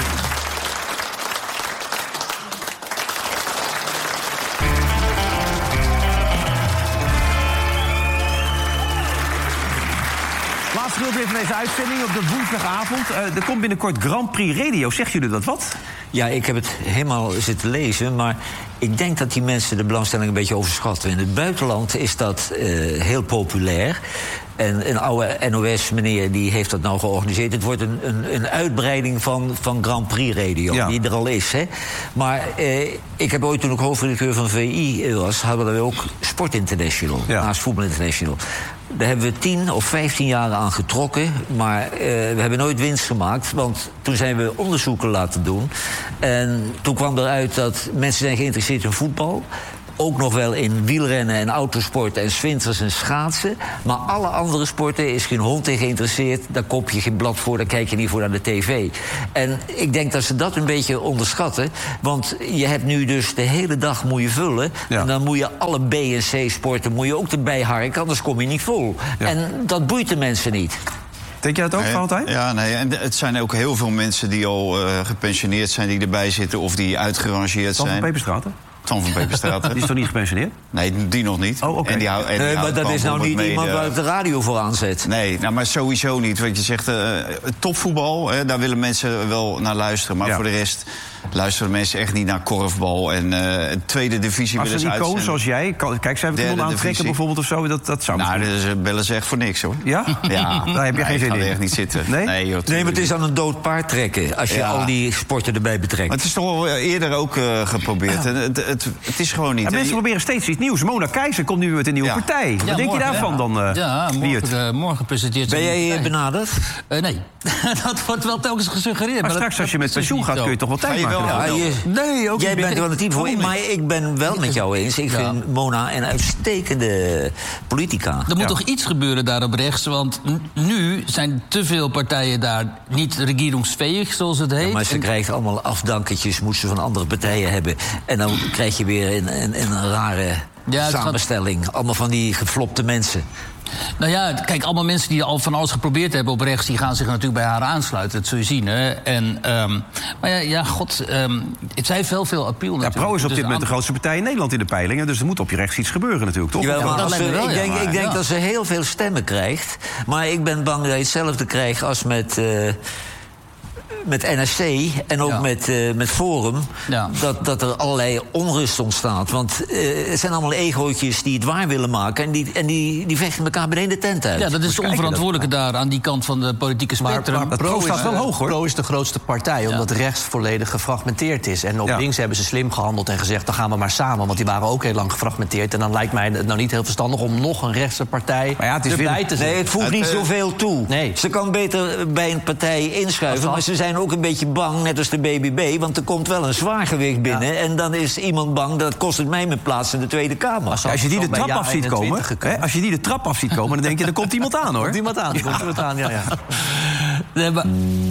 [SPEAKER 3] Laatste gedeelte van deze uitzending op de woensdagavond. Er komt binnenkort Grand Prix Radio. Zegt jullie dat wat?
[SPEAKER 4] Ja, ik heb het helemaal zitten lezen, maar ik denk dat die mensen de belangstelling een beetje overschatten. In het buitenland is dat heel populair. En een oude NOS-meneer die heeft dat nou georganiseerd. Het wordt een uitbreiding van Grand Prix Radio, die er al is. Hè. Maar ik heb ooit, toen ik hoofdredacteur van VI was, hadden we ook Sport International, naast Voetbal International. Daar hebben we 10 of 15 jaar aan getrokken, maar we hebben nooit winst gemaakt. Want toen zijn we onderzoeken laten doen. En toen kwam eruit dat mensen zijn geïnteresseerd in voetbal. Ook nog wel in wielrennen en autosporten en 's winters en schaatsen. Maar alle andere sporten is geen hond in geïnteresseerd. Daar koop je geen blad voor, daar kijk je niet voor naar de tv. En ik denk dat ze dat een beetje onderschatten. Want je hebt nu dus de hele dag moet je vullen. Ja. En dan moet je alle B- en C-sporten moet je ook erbij harken, anders kom je niet vol. Ja. En dat boeit de mensen niet.
[SPEAKER 3] Denk jij dat ook, Valentijn?
[SPEAKER 1] Ja, nee. En het zijn ook heel veel mensen die al gepensioneerd zijn, die erbij zitten of die uitgerangeerd zijn.
[SPEAKER 3] Van Peperstraten?
[SPEAKER 1] Tom van Peperstraten.
[SPEAKER 3] Die is toch niet gepensioneerd?
[SPEAKER 1] Nee, die nog niet.
[SPEAKER 3] Oh, oké.
[SPEAKER 1] Okay.
[SPEAKER 4] Maar dat is nou niet iemand waar de radio voor aanzet.
[SPEAKER 1] Nee, nou, maar sowieso niet. Want je zegt, topvoetbal, daar willen mensen wel naar luisteren. Maar voor de rest luisteren mensen echt niet naar korfbal en tweede divisie willen ze uitzenden.
[SPEAKER 3] Als een icoon zoals jij, kijk, zij we kunnen aantrekken bijvoorbeeld of zo, dat zou
[SPEAKER 1] nou, dus bellen ze echt voor niks, hoor.
[SPEAKER 3] Ja?
[SPEAKER 1] Ja.
[SPEAKER 3] Daar heb je geen zin in.
[SPEAKER 1] echt niet zitten.
[SPEAKER 3] Nee?
[SPEAKER 1] Joh,
[SPEAKER 4] nee, maar het is aan een dood paard trekken als je al die sporten erbij betrekt.
[SPEAKER 1] Maar het is toch al eerder ook geprobeerd. Ja. Het is gewoon niet.
[SPEAKER 3] En mensen proberen steeds iets nieuws. Mona Keizer komt nu met een nieuwe partij. Wat denk je daarvan dan?
[SPEAKER 2] Morgen presenteert ze.
[SPEAKER 4] Ben jij benaderd?
[SPEAKER 2] Nee. Dat wordt wel telkens gesuggereerd.
[SPEAKER 3] Maar straks als je met pensioen gaat, kun je toch wel tijd maken.
[SPEAKER 4] Nee, ook jij bent er wel een team voor. Maar ik ben wel met jou eens. Ik vind Mona een uitstekende politica.
[SPEAKER 2] Er moet toch iets gebeuren daar op rechts. Want nu zijn te veel partijen daar niet regeringsfähig, zoals het heet.
[SPEAKER 4] Ja, maar ze krijgt allemaal afdanketjes, moet ze van andere partijen hebben. En dan krijg je weer een rare samenstelling. Allemaal van die geflopte mensen.
[SPEAKER 2] Nou ja, kijk, allemaal mensen die al van alles geprobeerd hebben op rechts, die gaan zich natuurlijk bij haar aansluiten. Dat zul je zien, hè. En, maar zij heeft wel veel appeal natuurlijk.
[SPEAKER 3] Ja, Pro is op dit moment de grootste partij in Nederland in de peilingen. Dus er moet op je rechts iets gebeuren natuurlijk, toch?
[SPEAKER 4] Jawel, maar ik denk dat ze heel veel stemmen krijgt. Maar ik ben bang dat je hetzelfde krijgt als met NSC en ook met Forum, dat er allerlei onrust ontstaat. Want het zijn allemaal egootjes die het waar willen maken en die vechten elkaar beneden de tent uit.
[SPEAKER 2] Ja, dat is de onverantwoordelijke daar aan die kant van de politieke spectrum.
[SPEAKER 6] Maar Pro staat wel hoog, hoor. Pro is de grootste partij, omdat rechts volledig gefragmenteerd is. En op links hebben ze slim gehandeld en gezegd, dan gaan we maar samen. Want die waren ook heel lang gefragmenteerd. En dan lijkt mij het nou niet heel verstandig om nog een rechtse partij erbij te zetten.
[SPEAKER 4] Nee, het voegt niet zoveel toe.
[SPEAKER 6] Nee.
[SPEAKER 4] Ze kan beter bij een partij inschuiven, maar ze zijn ook een beetje bang, net als de BBB, want er komt wel een zwaargewicht binnen. En dan is iemand bang, dat kost het mij mijn plaats in de Tweede Kamer.
[SPEAKER 3] Als je die de trap af ziet komen, als je die de trap af ziet komen, dan denk je, er komt iemand aan, hoor.
[SPEAKER 6] Komt iemand aan, ja.